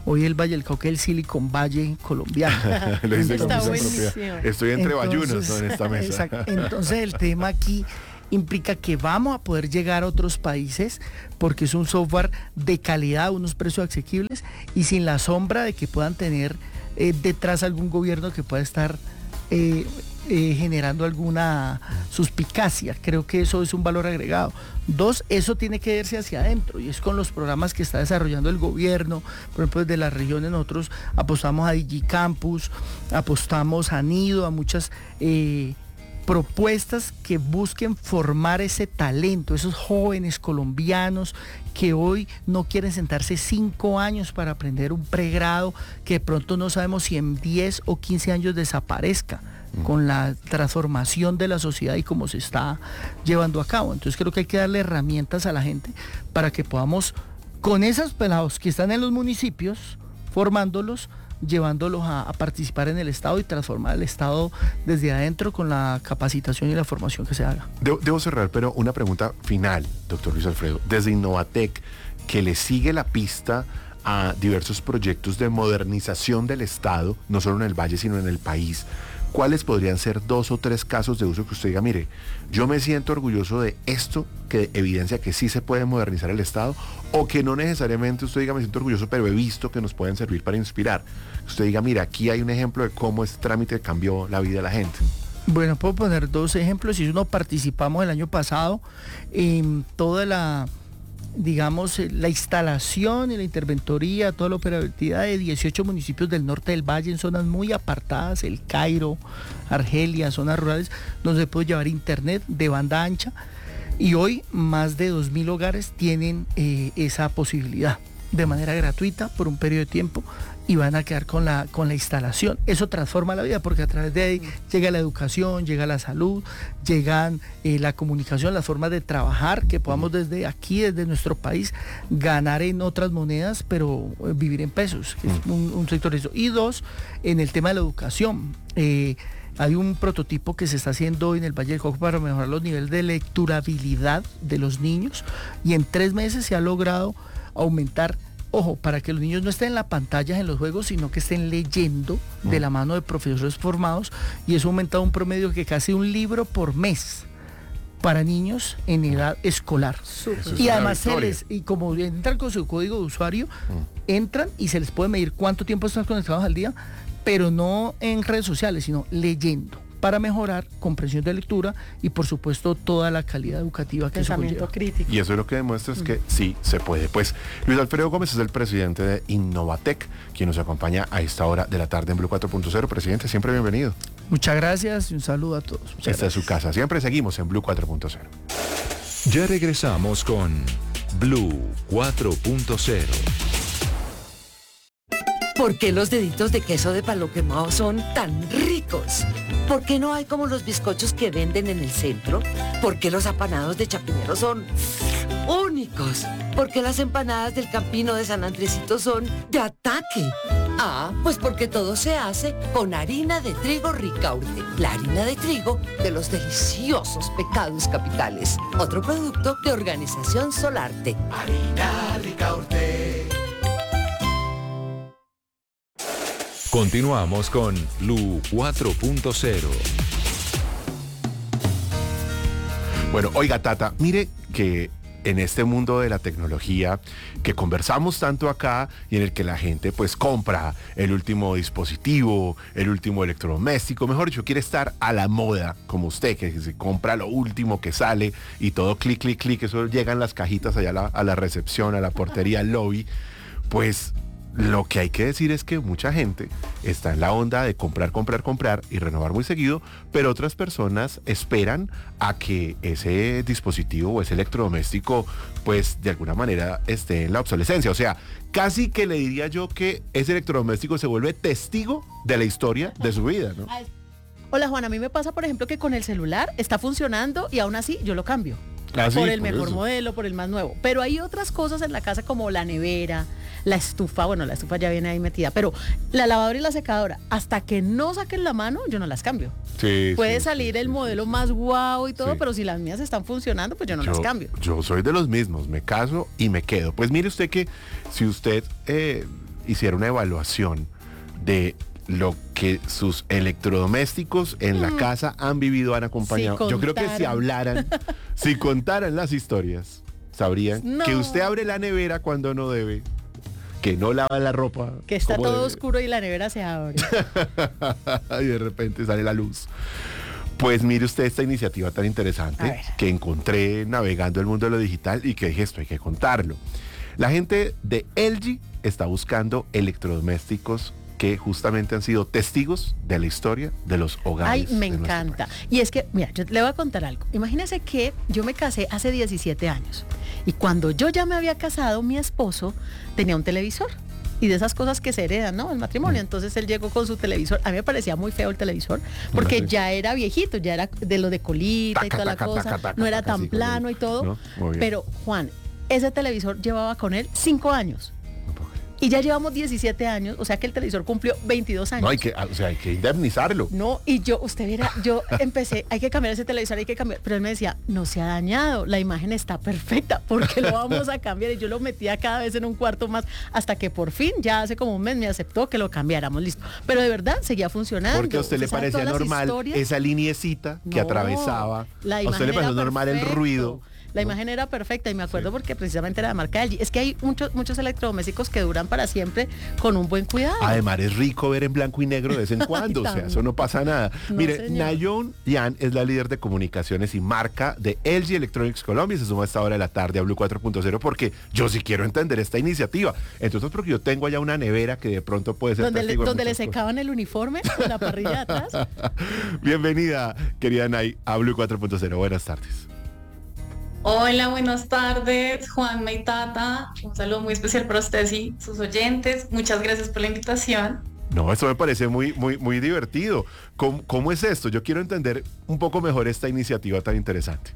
Hoy el Valle del Cauca es el Silicon Valley colombiano. Lo dice con Está mucha buenísimo. propiedad. Estoy entre bayunos, ¿no? En esta mesa. Exacto. Entonces el tema aquí implica que vamos a poder llegar a otros países porque es un software de calidad, unos precios asequibles y sin la sombra de que puedan tener detrás algún gobierno que pueda estar generando alguna suspicacia. Creo que eso es un valor agregado. 2, eso tiene que verse hacia adentro y es con los programas que está desarrollando el gobierno. Por ejemplo, desde las regiones nosotros apostamos a DigiCampus, apostamos a Nido, a muchas propuestas que busquen formar ese talento, esos jóvenes colombianos que hoy no quieren sentarse 5 años para aprender un pregrado que de pronto no sabemos si en 10 o 15 años desaparezca con la transformación de la sociedad y cómo se está llevando a cabo. Entonces creo que hay que darle herramientas a la gente para que podamos, con esos pelados que están en los municipios, formándolos, llevándolos a participar en el Estado y transformar el Estado desde adentro con la capacitación y la formación que se haga. Debo cerrar, pero una pregunta final, doctor Luis Alfredo. Desde Innovatec, que le sigue la pista a diversos proyectos de modernización del Estado, no solo en el Valle, sino en el país, ¿cuáles podrían ser 2 o 3 casos de uso que usted diga, mire, yo me siento orgulloso de esto que evidencia que sí se puede modernizar el Estado, o que no necesariamente usted diga, me siento orgulloso, pero he visto que nos pueden servir para inspirar? Usted diga, mira, aquí hay un ejemplo de cómo este trámite cambió la vida de la gente. Bueno, puedo poner 2 ejemplos. Y uno, participamos el año pasado en toda la instalación y la interventoría, toda la operatividad de 18 municipios del norte del Valle, en zonas muy apartadas, El Cairo, Argelia, zonas rurales, donde se puede llevar internet de banda ancha. Y hoy más de 2.000 hogares tienen esa posibilidad de manera gratuita por un periodo de tiempo y van a quedar con la instalación. Eso transforma la vida porque a través de ahí llega la educación, llega la salud, llegan la comunicación, las formas de trabajar, que podamos desde aquí, desde nuestro país, ganar en otras monedas, pero vivir en pesos, que es un sector de eso. Y 2, en el tema de la educación. Hay un prototipo que se está haciendo en el Valle del Cauca para mejorar los niveles de lecturabilidad de los niños y en 3 meses se ha logrado aumentar, ojo, para que los niños no estén en la pantalla en los juegos, sino que estén leyendo de la mano de profesores formados, y eso ha aumentado un promedio que casi un libro por mes para niños en edad escolar. Y además y como entran con su código de usuario, entran y se les puede medir cuánto tiempo están conectados al día, pero no en redes sociales, sino leyendo, para mejorar comprensión de lectura y por supuesto toda la calidad educativa que eso conlleva. Crítico. Y eso lo que demuestra es que sí se puede. Pues Luis Alfredo Gómez es el presidente de Innovatec, quien nos acompaña a esta hora de la tarde en Blue 4.0. Presidente, siempre bienvenido. Muchas gracias y un saludo a todos. Esta es su casa. Siempre seguimos en Blue 4.0. Ya regresamos con Blue 4.0. ¿Por qué los deditos de queso de palo quemado son tan ricos? ¿Por qué no hay como los bizcochos que venden en el centro? ¿Por qué los apanados de Chapinero son únicos? ¿Por qué las empanadas del Campino de San Andresito son de ataque? Ah, pues porque todo se hace con harina de trigo Ricaurte, la harina de trigo de los deliciosos pecados capitales. Otro producto de Organización Solarte. Harina Ricaurte. Continuamos con Blue 4.0. Bueno, oiga, Tata, mire que en este mundo de la tecnología que conversamos tanto acá y en el que la gente pues compra el último dispositivo, el último electrodoméstico, mejor dicho, quiere estar a la moda, como usted, que se compra lo último que sale y todo clic, clic, clic, eso llegan las cajitas allá a la recepción, a la portería, al lobby, pues lo que hay que decir es que mucha gente está en la onda de comprar y renovar muy seguido, pero otras personas esperan a que ese dispositivo o ese electrodoméstico pues de alguna manera esté en la obsolescencia. O sea, casi que le diría yo que ese electrodoméstico se vuelve testigo de la historia de su vida, ¿no? Hola Juan, a mí me pasa por ejemplo que con el celular está funcionando y aún así yo lo cambio. Por el mejor modelo, por el más nuevo. Pero hay otras cosas en la casa como la nevera, la estufa, bueno, la estufa ya viene ahí metida, pero la lavadora y la secadora, hasta que no saquen la mano, yo no las cambio. Sí, puede salir el modelo más guau y todo, pero si las mías están funcionando, pues yo no las cambio. Yo soy de los mismos, me caso y me quedo. Pues mire usted que si usted hiciera una evaluación de lo que sus electrodomésticos en la casa han vivido, han acompañado. Yo creo que si hablaran, si contaran las historias, sabrían que usted abre la nevera cuando no debe, que no lava la ropa. Que está todo oscuro y la nevera se abre. Y de repente sale la luz. Pues mire usted esta iniciativa tan interesante que encontré navegando el mundo de lo digital y que dije, esto hay que contarlo. La gente de LG está buscando electrodomésticos que justamente han sido testigos de la historia de los hogares. Ay, me encanta. Y es que, mira, yo le voy a contar algo. Imagínese que yo me casé hace 17 años y cuando yo ya me había casado, mi esposo tenía un televisor. Y de esas cosas que se heredan, ¿no? El matrimonio. Entonces él llegó con su televisor. A mí me parecía muy feo el televisor, porque ya era viejito, ya era de lo de colita y toda la cosa. No era tan plano y todo. Pero, Juan, ese televisor llevaba con él 5 años. Y ya llevamos 17 años, o sea que el televisor cumplió 22 años. No, hay que indemnizarlo. No, y usted viera, yo empecé, hay que cambiar ese televisor, hay que cambiar, pero él me decía, no se ha dañado, la imagen está perfecta, ¿por qué lo vamos a cambiar? Y yo lo metía cada vez en un cuarto más, hasta que por fin, ya hace como un mes, me aceptó que lo cambiáramos, listo. Pero de verdad, seguía funcionando. Porque a usted le parecía normal esa liniecita que atravesaba. A usted le pareció normal el ruido. La imagen era perfecta y me acuerdo porque precisamente era de marca LG. Es que hay muchos electrodomésticos que duran para siempre con un buen cuidado. Además es rico ver en blanco y negro de vez en cuando, o sea, eso no pasa nada. No, mire, Nayon Yan es la líder de comunicaciones y marca de LG Electronics Colombia y se suma a esta hora de la tarde a Blue 4.0 porque yo sí quiero entender esta iniciativa. Entonces, porque yo tengo allá una nevera que de pronto puede ser donde le secaban el uniforme con la parrilla de atrás. Bienvenida, querida Nay, a Blue 4.0. Buenas tardes. Hola, buenas tardes, Juanma y Tata. Un saludo muy especial para ustedes y sus oyentes. Muchas gracias por la invitación. No, esto me parece muy divertido. ¿Cómo es esto? Yo quiero entender un poco mejor esta iniciativa tan interesante.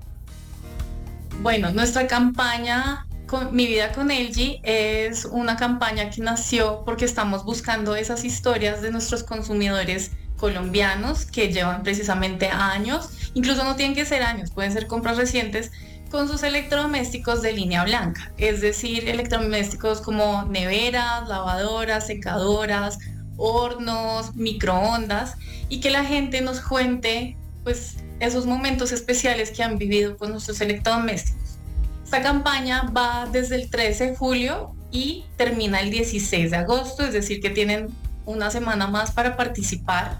Bueno, nuestra campaña Mi Vida con LG es una campaña que nació porque estamos buscando esas historias de nuestros consumidores colombianos que llevan precisamente años, incluso no tienen que ser años, pueden ser compras recientes, con sus electrodomésticos de línea blanca, es decir, electrodomésticos como neveras, lavadoras, secadoras, hornos, microondas, y que la gente nos cuente pues esos momentos especiales que han vivido con nuestros electrodomésticos. Esta campaña va desde el 13 de julio y termina el 16 de agosto, es decir que tienen una semana más para participar.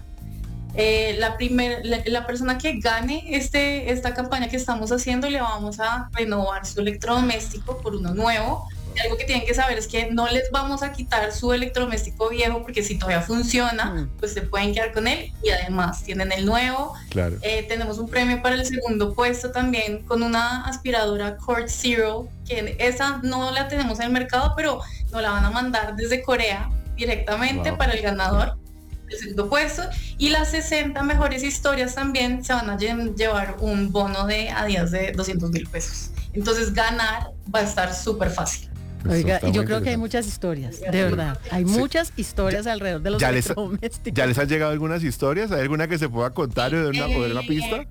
La persona que gane esta campaña que estamos haciendo, le vamos a renovar su electrodoméstico por uno nuevo. Algo que tienen que saber es que no les vamos a quitar su electrodoméstico viejo, porque si todavía funciona, pues se pueden quedar con él y además tienen el nuevo. Claro. Tenemos un premio para el segundo puesto también con una aspiradora Cord Zero, que esa no la tenemos en el mercado, pero nos la van a mandar desde Corea directamente para el ganador. El segundo puesto, y las 60 mejores historias también se van a llevar un bono de Adidas de 200,000 pesos. Entonces ganar va a estar súper fácil. Oiga, y yo creo que hay muchas historias, de verdad. Hay muchas historias alrededor de los electrodomésticos. ¿Ya les han llegado algunas historias? ¿Hay alguna que se pueda contar o dar una pista?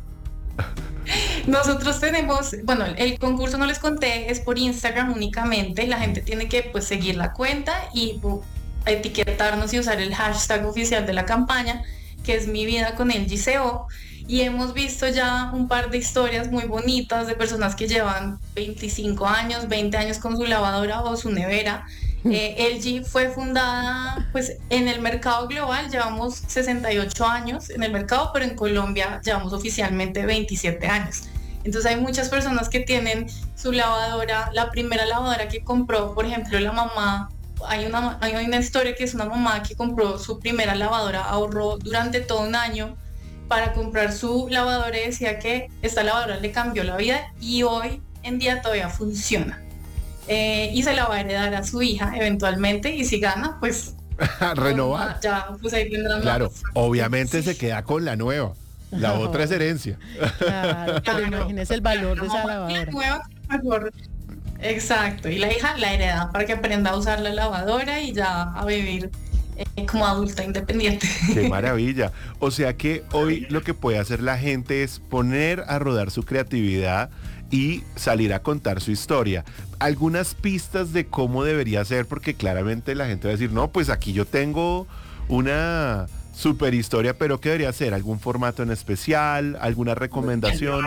Nosotros tenemos, bueno, el concurso no les conté, es por Instagram únicamente. La gente tiene que pues seguir la cuenta y etiquetarnos y usar el hashtag oficial de la campaña, que es Mi Vida con LG CO, y hemos visto ya un par de historias muy bonitas de personas que llevan 25 años, 20 años con su lavadora o su nevera. LG fue fundada pues en el mercado global, llevamos 68 años en el mercado, pero en Colombia llevamos oficialmente 27 años. Entonces hay muchas personas que tienen su lavadora, la primera lavadora que compró, por ejemplo, la mamá. Hay una historia que es una mamá que compró su primera lavadora, ahorró durante todo un año para comprar su lavadora y decía que esta lavadora le cambió la vida y hoy en día todavía funciona. Y se la va a heredar a su hija eventualmente, y si gana, pues renovar. Ya, pues ahí tendrán. Claro, obviamente se queda con la nueva. La otra es herencia. Claro, pero imagínese el valor de esa lavadora. La nueva, mejor. Exacto, y la hija la hereda para que aprenda a usar la lavadora y ya a vivir como adulta independiente. Qué maravilla. O sea que hoy lo que puede hacer la gente es poner a rodar su creatividad y salir a contar su historia. Algunas pistas de cómo debería ser, porque claramente la gente va a decir, no, pues aquí yo tengo una super historia, pero ¿qué debería ser? ¿Algún formato en especial? ¿Alguna recomendación?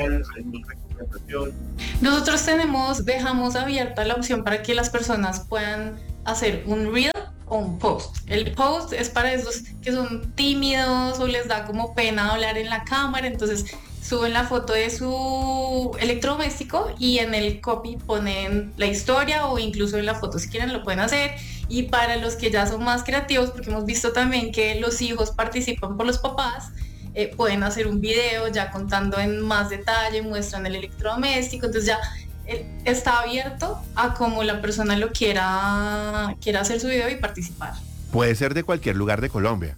Nosotros dejamos abierta la opción para que las personas puedan hacer un reel o un post. El post es para esos que son tímidos o les da como pena hablar en la cámara, entonces suben la foto de su electrodoméstico y en el copy ponen la historia, o incluso en la foto si quieren lo pueden hacer. Y para los que ya son más creativos, porque hemos visto también que los hijos participan por los papás, pueden hacer un video ya contando en más detalle, muestran el electrodoméstico, entonces ya está abierto a como la persona lo quiera hacer su video y participar. Puede ser de cualquier lugar de Colombia.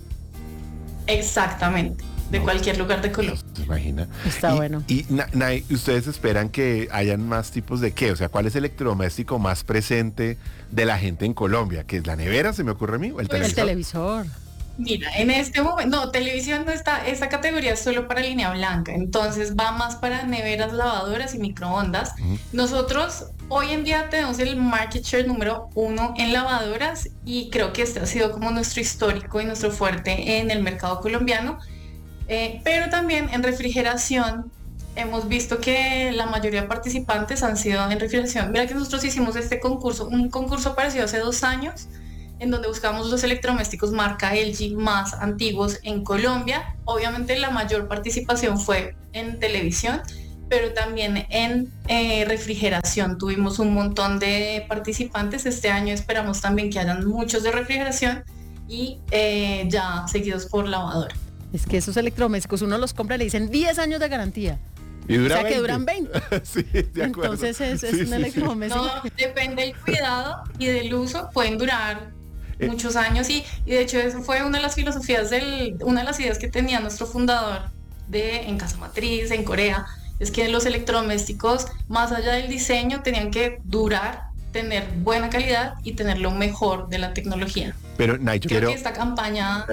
Exactamente, de cualquier lugar de Colombia. ¿Se imagina? Está bueno. Y Nay, ¿ustedes esperan que hayan más tipos de qué? O sea, ¿cuál es el electrodoméstico más presente de la gente en Colombia? ¿Que es la nevera, se me ocurre a mí? ¿O el televisor? El televisor. Mira, en este momento, no, televisión no está, esta categoría es solo para línea blanca, entonces va más para neveras, lavadoras y microondas. Nosotros hoy en día tenemos el market share número 1 en lavadoras y creo que este ha sido como nuestro histórico y nuestro fuerte en el mercado colombiano, pero también en refrigeración hemos visto que la mayoría de participantes han sido en refrigeración. Mira que nosotros hicimos un concurso parecido hace 2 años, en donde buscamos los electrodomésticos marca LG más antiguos en Colombia. Obviamente la mayor participación fue en televisión, pero también en refrigeración tuvimos un montón de participantes. Este año esperamos también que hayan muchos de refrigeración y ya seguidos por lavadora. Es que esos electrodomésticos uno los compra y le dicen 10 años de garantía. Y dura, o sea, 20. que duran 20. Sí, de acuerdo. Entonces es un electrodoméstico. No, depende del cuidado y del uso, pueden durar muchos años y de hecho eso fue una de las filosofías una de las ideas que tenía nuestro fundador en Casa Matriz, en Corea, es que los electrodomésticos, más allá del diseño, tenían que durar, tener buena calidad y tener lo mejor de la tecnología. Pero Nay, yo creo que esta campaña...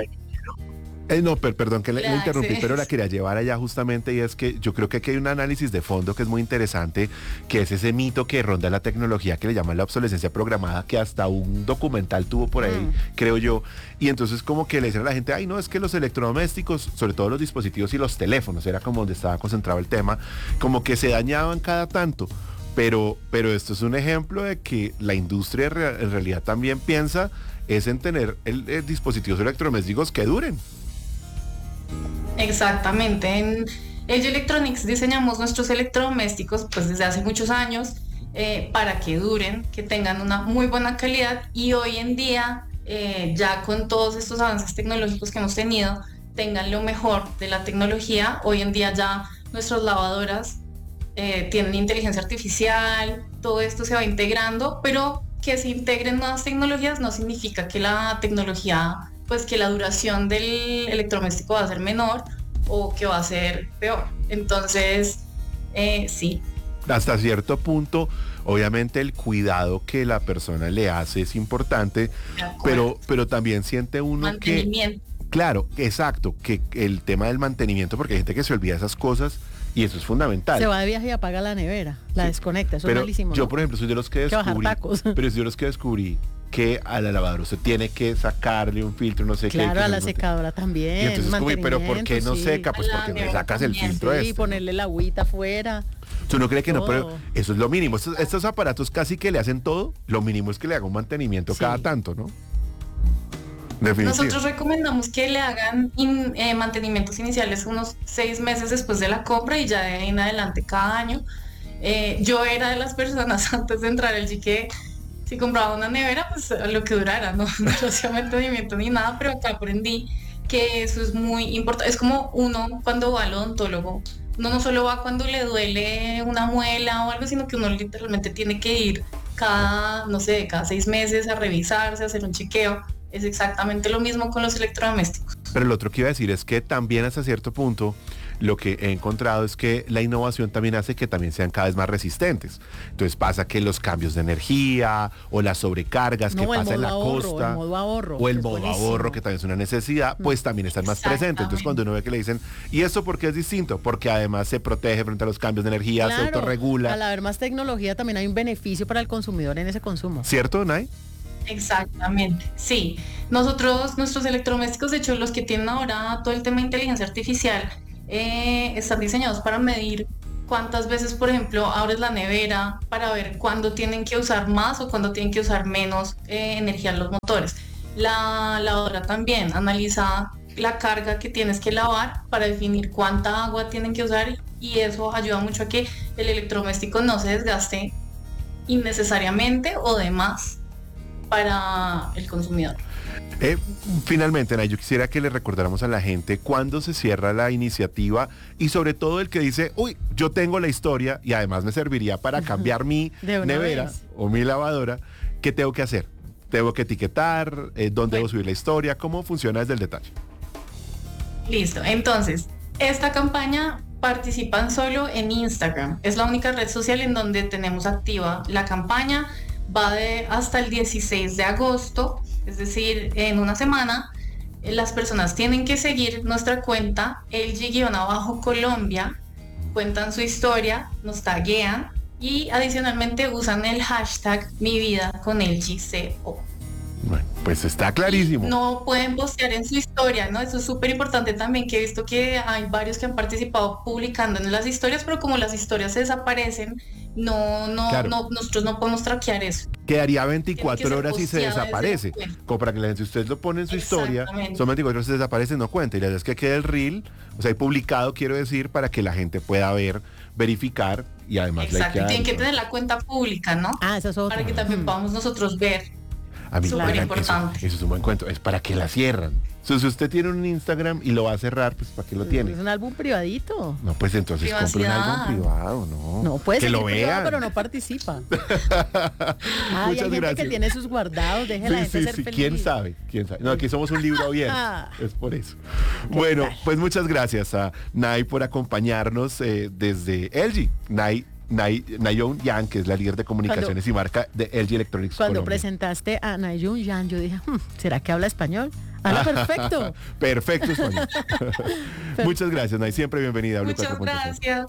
No, perdón que le interrumpí, pero la quería llevar allá justamente, y es que yo creo que aquí hay un análisis de fondo que es muy interesante, que es ese mito que ronda la tecnología que le llaman la obsolescencia programada, que hasta un documental tuvo por ahí, creo yo, y entonces como que le dicen a la gente, ay no, es que los electrodomésticos, sobre todo los dispositivos y los teléfonos, era como donde estaba concentrado el tema, como que se dañaban cada tanto. Pero esto es un ejemplo de que la industria en realidad también piensa es en tener dispositivos electrodomésticos que duren. Exactamente, en LG Electronics diseñamos nuestros electrodomésticos pues desde hace muchos años para que duren, que tengan una muy buena calidad, y hoy en día ya con todos estos avances tecnológicos que hemos tenido, tengan lo mejor de la tecnología. Hoy en día ya nuestras lavadoras tienen inteligencia artificial, todo esto se va integrando, pero que se integren nuevas tecnologías no significa que la tecnología, pues que la duración del electrodoméstico va a ser menor o que va a ser peor. Entonces, sí. Hasta cierto punto, obviamente el cuidado que la persona le hace es importante, pero también siente uno que... Claro, exacto, que el tema del mantenimiento, porque hay gente que se olvida de esas cosas y eso es fundamental. Se va de viaje y apaga la nevera, la desconecta, eso es malísimo. Yo, ¿no? por ejemplo, soy de los que descubrí que a la lavadora usted tiene que sacarle un filtro, no sé qué. Claro, a la secadora también. Y entonces, pero ¿por qué no seca? Pues porque me sacas el filtro y ponerle la agüita afuera. ¿Tú no crees que no? Pero eso es lo mínimo. Estos aparatos casi que le hacen todo. Lo mínimo es que le haga un mantenimiento cada tanto, ¿no? Nosotros recomendamos que le hagan mantenimientos iniciales unos 6 meses después de la compra y ya de ahí en adelante cada año. Yo era de las personas antes de entrar al LG que si compraba una nevera, pues lo que durara, no hacía mantenimiento ni nada, pero acá aprendí que eso es muy importante. Es como uno cuando va al odontólogo, uno no solo va cuando le duele una muela o algo, sino que uno literalmente tiene que ir cada 6 meses a revisarse, a hacer un chequeo. Es exactamente lo mismo con los electrodomésticos. Pero lo otro que iba a decir es que también hasta cierto punto lo que he encontrado es que la innovación también hace que también sean cada vez más resistentes. Entonces pasa que los cambios de energía o las sobrecargas que pasa en la costa, el modo ahorro, o el modo ahorro, que también es una necesidad, pues también están más presentes. Entonces cuando uno ve que le dicen, ¿y esto por qué es distinto? Porque además se protege frente a los cambios de energía, claro, se autorregula. Al haber más tecnología también hay un beneficio para el consumidor en ese consumo. ¿Cierto, Nay? Exactamente, sí. Nuestros electrodomésticos, de hecho, los que tienen ahora todo el tema de inteligencia artificial, están diseñados para medir cuántas veces, por ejemplo, abres la nevera para ver cuándo tienen que usar más o cuándo tienen que usar menos energía en los motores. La lavadora también analiza la carga que tienes que lavar para definir cuánta agua tienen que usar, y eso ayuda mucho a que el electrodoméstico no se desgaste innecesariamente o de más para el consumidor. Finalmente, Nay, yo quisiera que le recordáramos a la gente cuándo se cierra la iniciativa, y sobre todo el que dice, uy, yo tengo la historia y además me serviría para cambiar mi nevera o mi lavadora, ¿qué tengo que hacer? ¿Tengo que etiquetar? ¿Dónde debo subir la historia? ¿Cómo funciona desde el detalle? Listo, entonces, esta campaña participan solo en Instagram. Es la única red social en donde tenemos activa la campaña. Va hasta el 16 de agosto, es decir, en una semana. Las personas tienen que seguir nuestra cuenta, LG-Colombia, cuentan su historia, nos taguean y adicionalmente usan el hashtag #MiVidaConLGCO. Bueno, pues está clarísimo. No pueden postear en su historia, ¿no? Eso es súper importante también, que he visto que hay varios que han participado publicando en las historias, pero como las historias se desaparecen, claro, nosotros no podemos traquear eso. Quedaría 24 horas y se desaparece. Como para que la gente, si usted lo pone en su historia, son 24 horas y se desaparece, no cuenta. Y la idea es que quede el reel, o sea, publicado, quiero decir, para que la gente pueda ver, verificar y además exacto, tienen que tener la cuenta pública, ¿no? Eso es otro. Para que también podamos nosotros ver. A mí, súper importante. Eso es un buen cuento, es para que la cierran. Si usted tiene un Instagram y lo va a cerrar, pues ¿para qué lo tiene? Es un álbum privadito. No, pues entonces compre un álbum privado, ¿no? No, puede que ser lo vean, pero no participa. Hay gente gracias. que tiene sus guardados, deje la gente ser feliz. ¿Quién sabe? No, aquí somos un libro abierto, es por eso. Bueno, pues muchas gracias a Nay por acompañarnos desde LG. Nayoon Yang, que es la líder de comunicaciones y marca de LG Electronics Cuando Colombia. presentaste a Nayoon Yang, yo dije, ¿será que habla español? Habla perfecto. Perfecto español. Muchas gracias, Nay. Siempre bienvenida a Blue Muchas 4.0. gracias.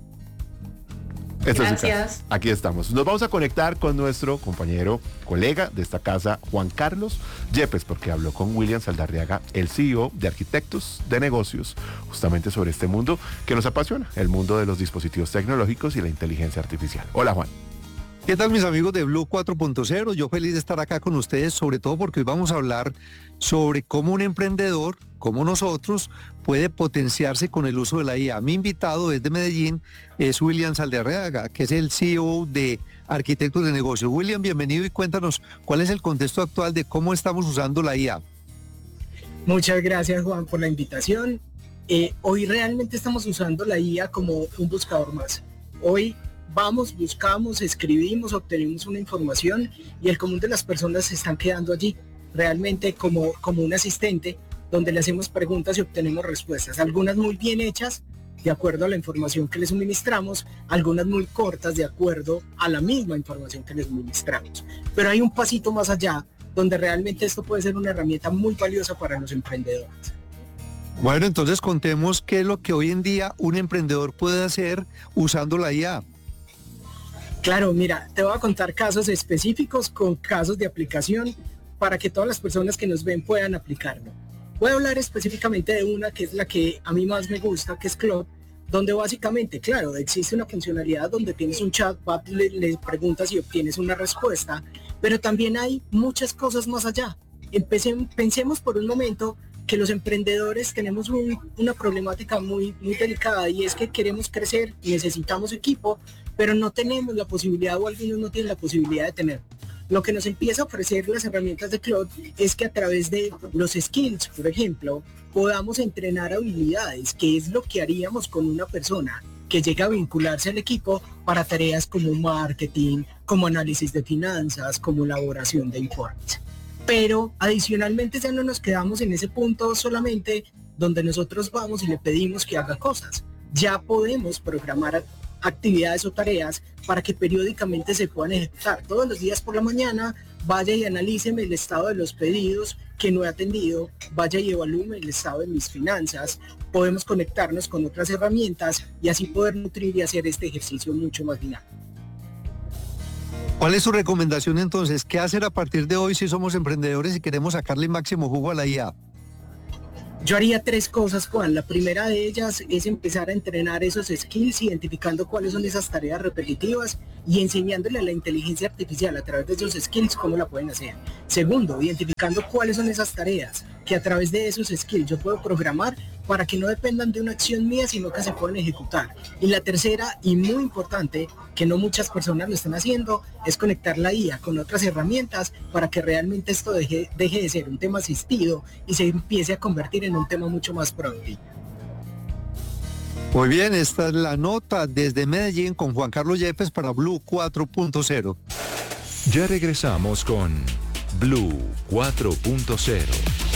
Gracias. Aquí estamos. Nos vamos a conectar con nuestro compañero, colega de esta casa, Juan Carlos Yepes, porque habló con William Saldarriaga, el CEO de Arquitectos de Negocios, justamente sobre este mundo que nos apasiona, el mundo de los dispositivos tecnológicos y la inteligencia artificial. Hola, Juan. ¿Qué tal, mis amigos de Blue 4.0? Yo feliz de estar acá con ustedes, sobre todo porque hoy vamos a hablar sobre cómo un emprendedor, como nosotros, puede potenciarse con el uso de la IA. Mi invitado desde Medellín es William Saldarriaga, que es el CEO de Arquitectos de Negocios. William, bienvenido y cuéntanos cuál es el contexto actual de cómo estamos usando la IA. Muchas gracias, Juan, por la invitación. Hoy realmente estamos usando la IA como un buscador más. Hoy buscamos, escribimos, obtenemos una información y el común de las personas se están quedando allí, realmente como un asistente, donde le hacemos preguntas y obtenemos respuestas, algunas muy bien hechas, de acuerdo a la información que les suministramos, algunas muy cortas, de acuerdo a la misma información que les suministramos. Pero hay un pasito más allá, donde realmente esto puede ser una herramienta muy valiosa para los emprendedores. Bueno, entonces contemos qué es lo que hoy en día un emprendedor puede hacer usando la IA. Claro, mira, te voy a contar casos específicos con casos de aplicación para que todas las personas que nos ven puedan aplicarlo. Voy a hablar específicamente de una que es la que a mí más me gusta, que es Claude, donde básicamente, claro, existe una funcionalidad donde tienes un chatbot, le preguntas y obtienes una respuesta, pero también hay muchas cosas más allá. Pensemos por un momento que los emprendedores tenemos una problemática muy delicada, y es que queremos crecer y necesitamos equipo, pero no tenemos la posibilidad, o algunos no tienen la posibilidad de tener. Lo que nos empieza a ofrecer las herramientas de Claude es que a través de los skills, por ejemplo, podamos entrenar habilidades, que es lo que haríamos con una persona que llega a vincularse al equipo para tareas como marketing, como análisis de finanzas, como elaboración de informes. Pero adicionalmente ya no nos quedamos en ese punto solamente donde nosotros vamos y le pedimos que haga cosas. Ya podemos programar actividades o tareas para que periódicamente se puedan ejecutar. Todos los días por la mañana, vaya y analíceme el estado de los pedidos que no he atendido, vaya y evalúe el estado de mis finanzas. Podemos conectarnos con otras herramientas y así poder nutrir y hacer este ejercicio mucho más dinámico. ¿Cuál es su recomendación entonces? ¿Qué hacer a partir de hoy si somos emprendedores y queremos sacarle máximo jugo a la IA? Yo haría 3 cosas, Juan. La primera de ellas es empezar a entrenar esos skills, identificando cuáles son esas tareas repetitivas y enseñándole a la inteligencia artificial a través de esos skills cómo la pueden hacer. Segundo, identificando cuáles son esas tareas que a través de esos skills yo puedo programar para que no dependan de una acción mía, sino que se puedan ejecutar. Y la tercera, y muy importante, que no muchas personas lo están haciendo, es conectar la IA con otras herramientas para que realmente esto deje de ser un tema asistido y se empiece a convertir en un tema mucho más productivo. Muy bien, esta es la nota desde Medellín con Juan Carlos Yepes para Blue 4.0. Ya regresamos con Blue 4.0.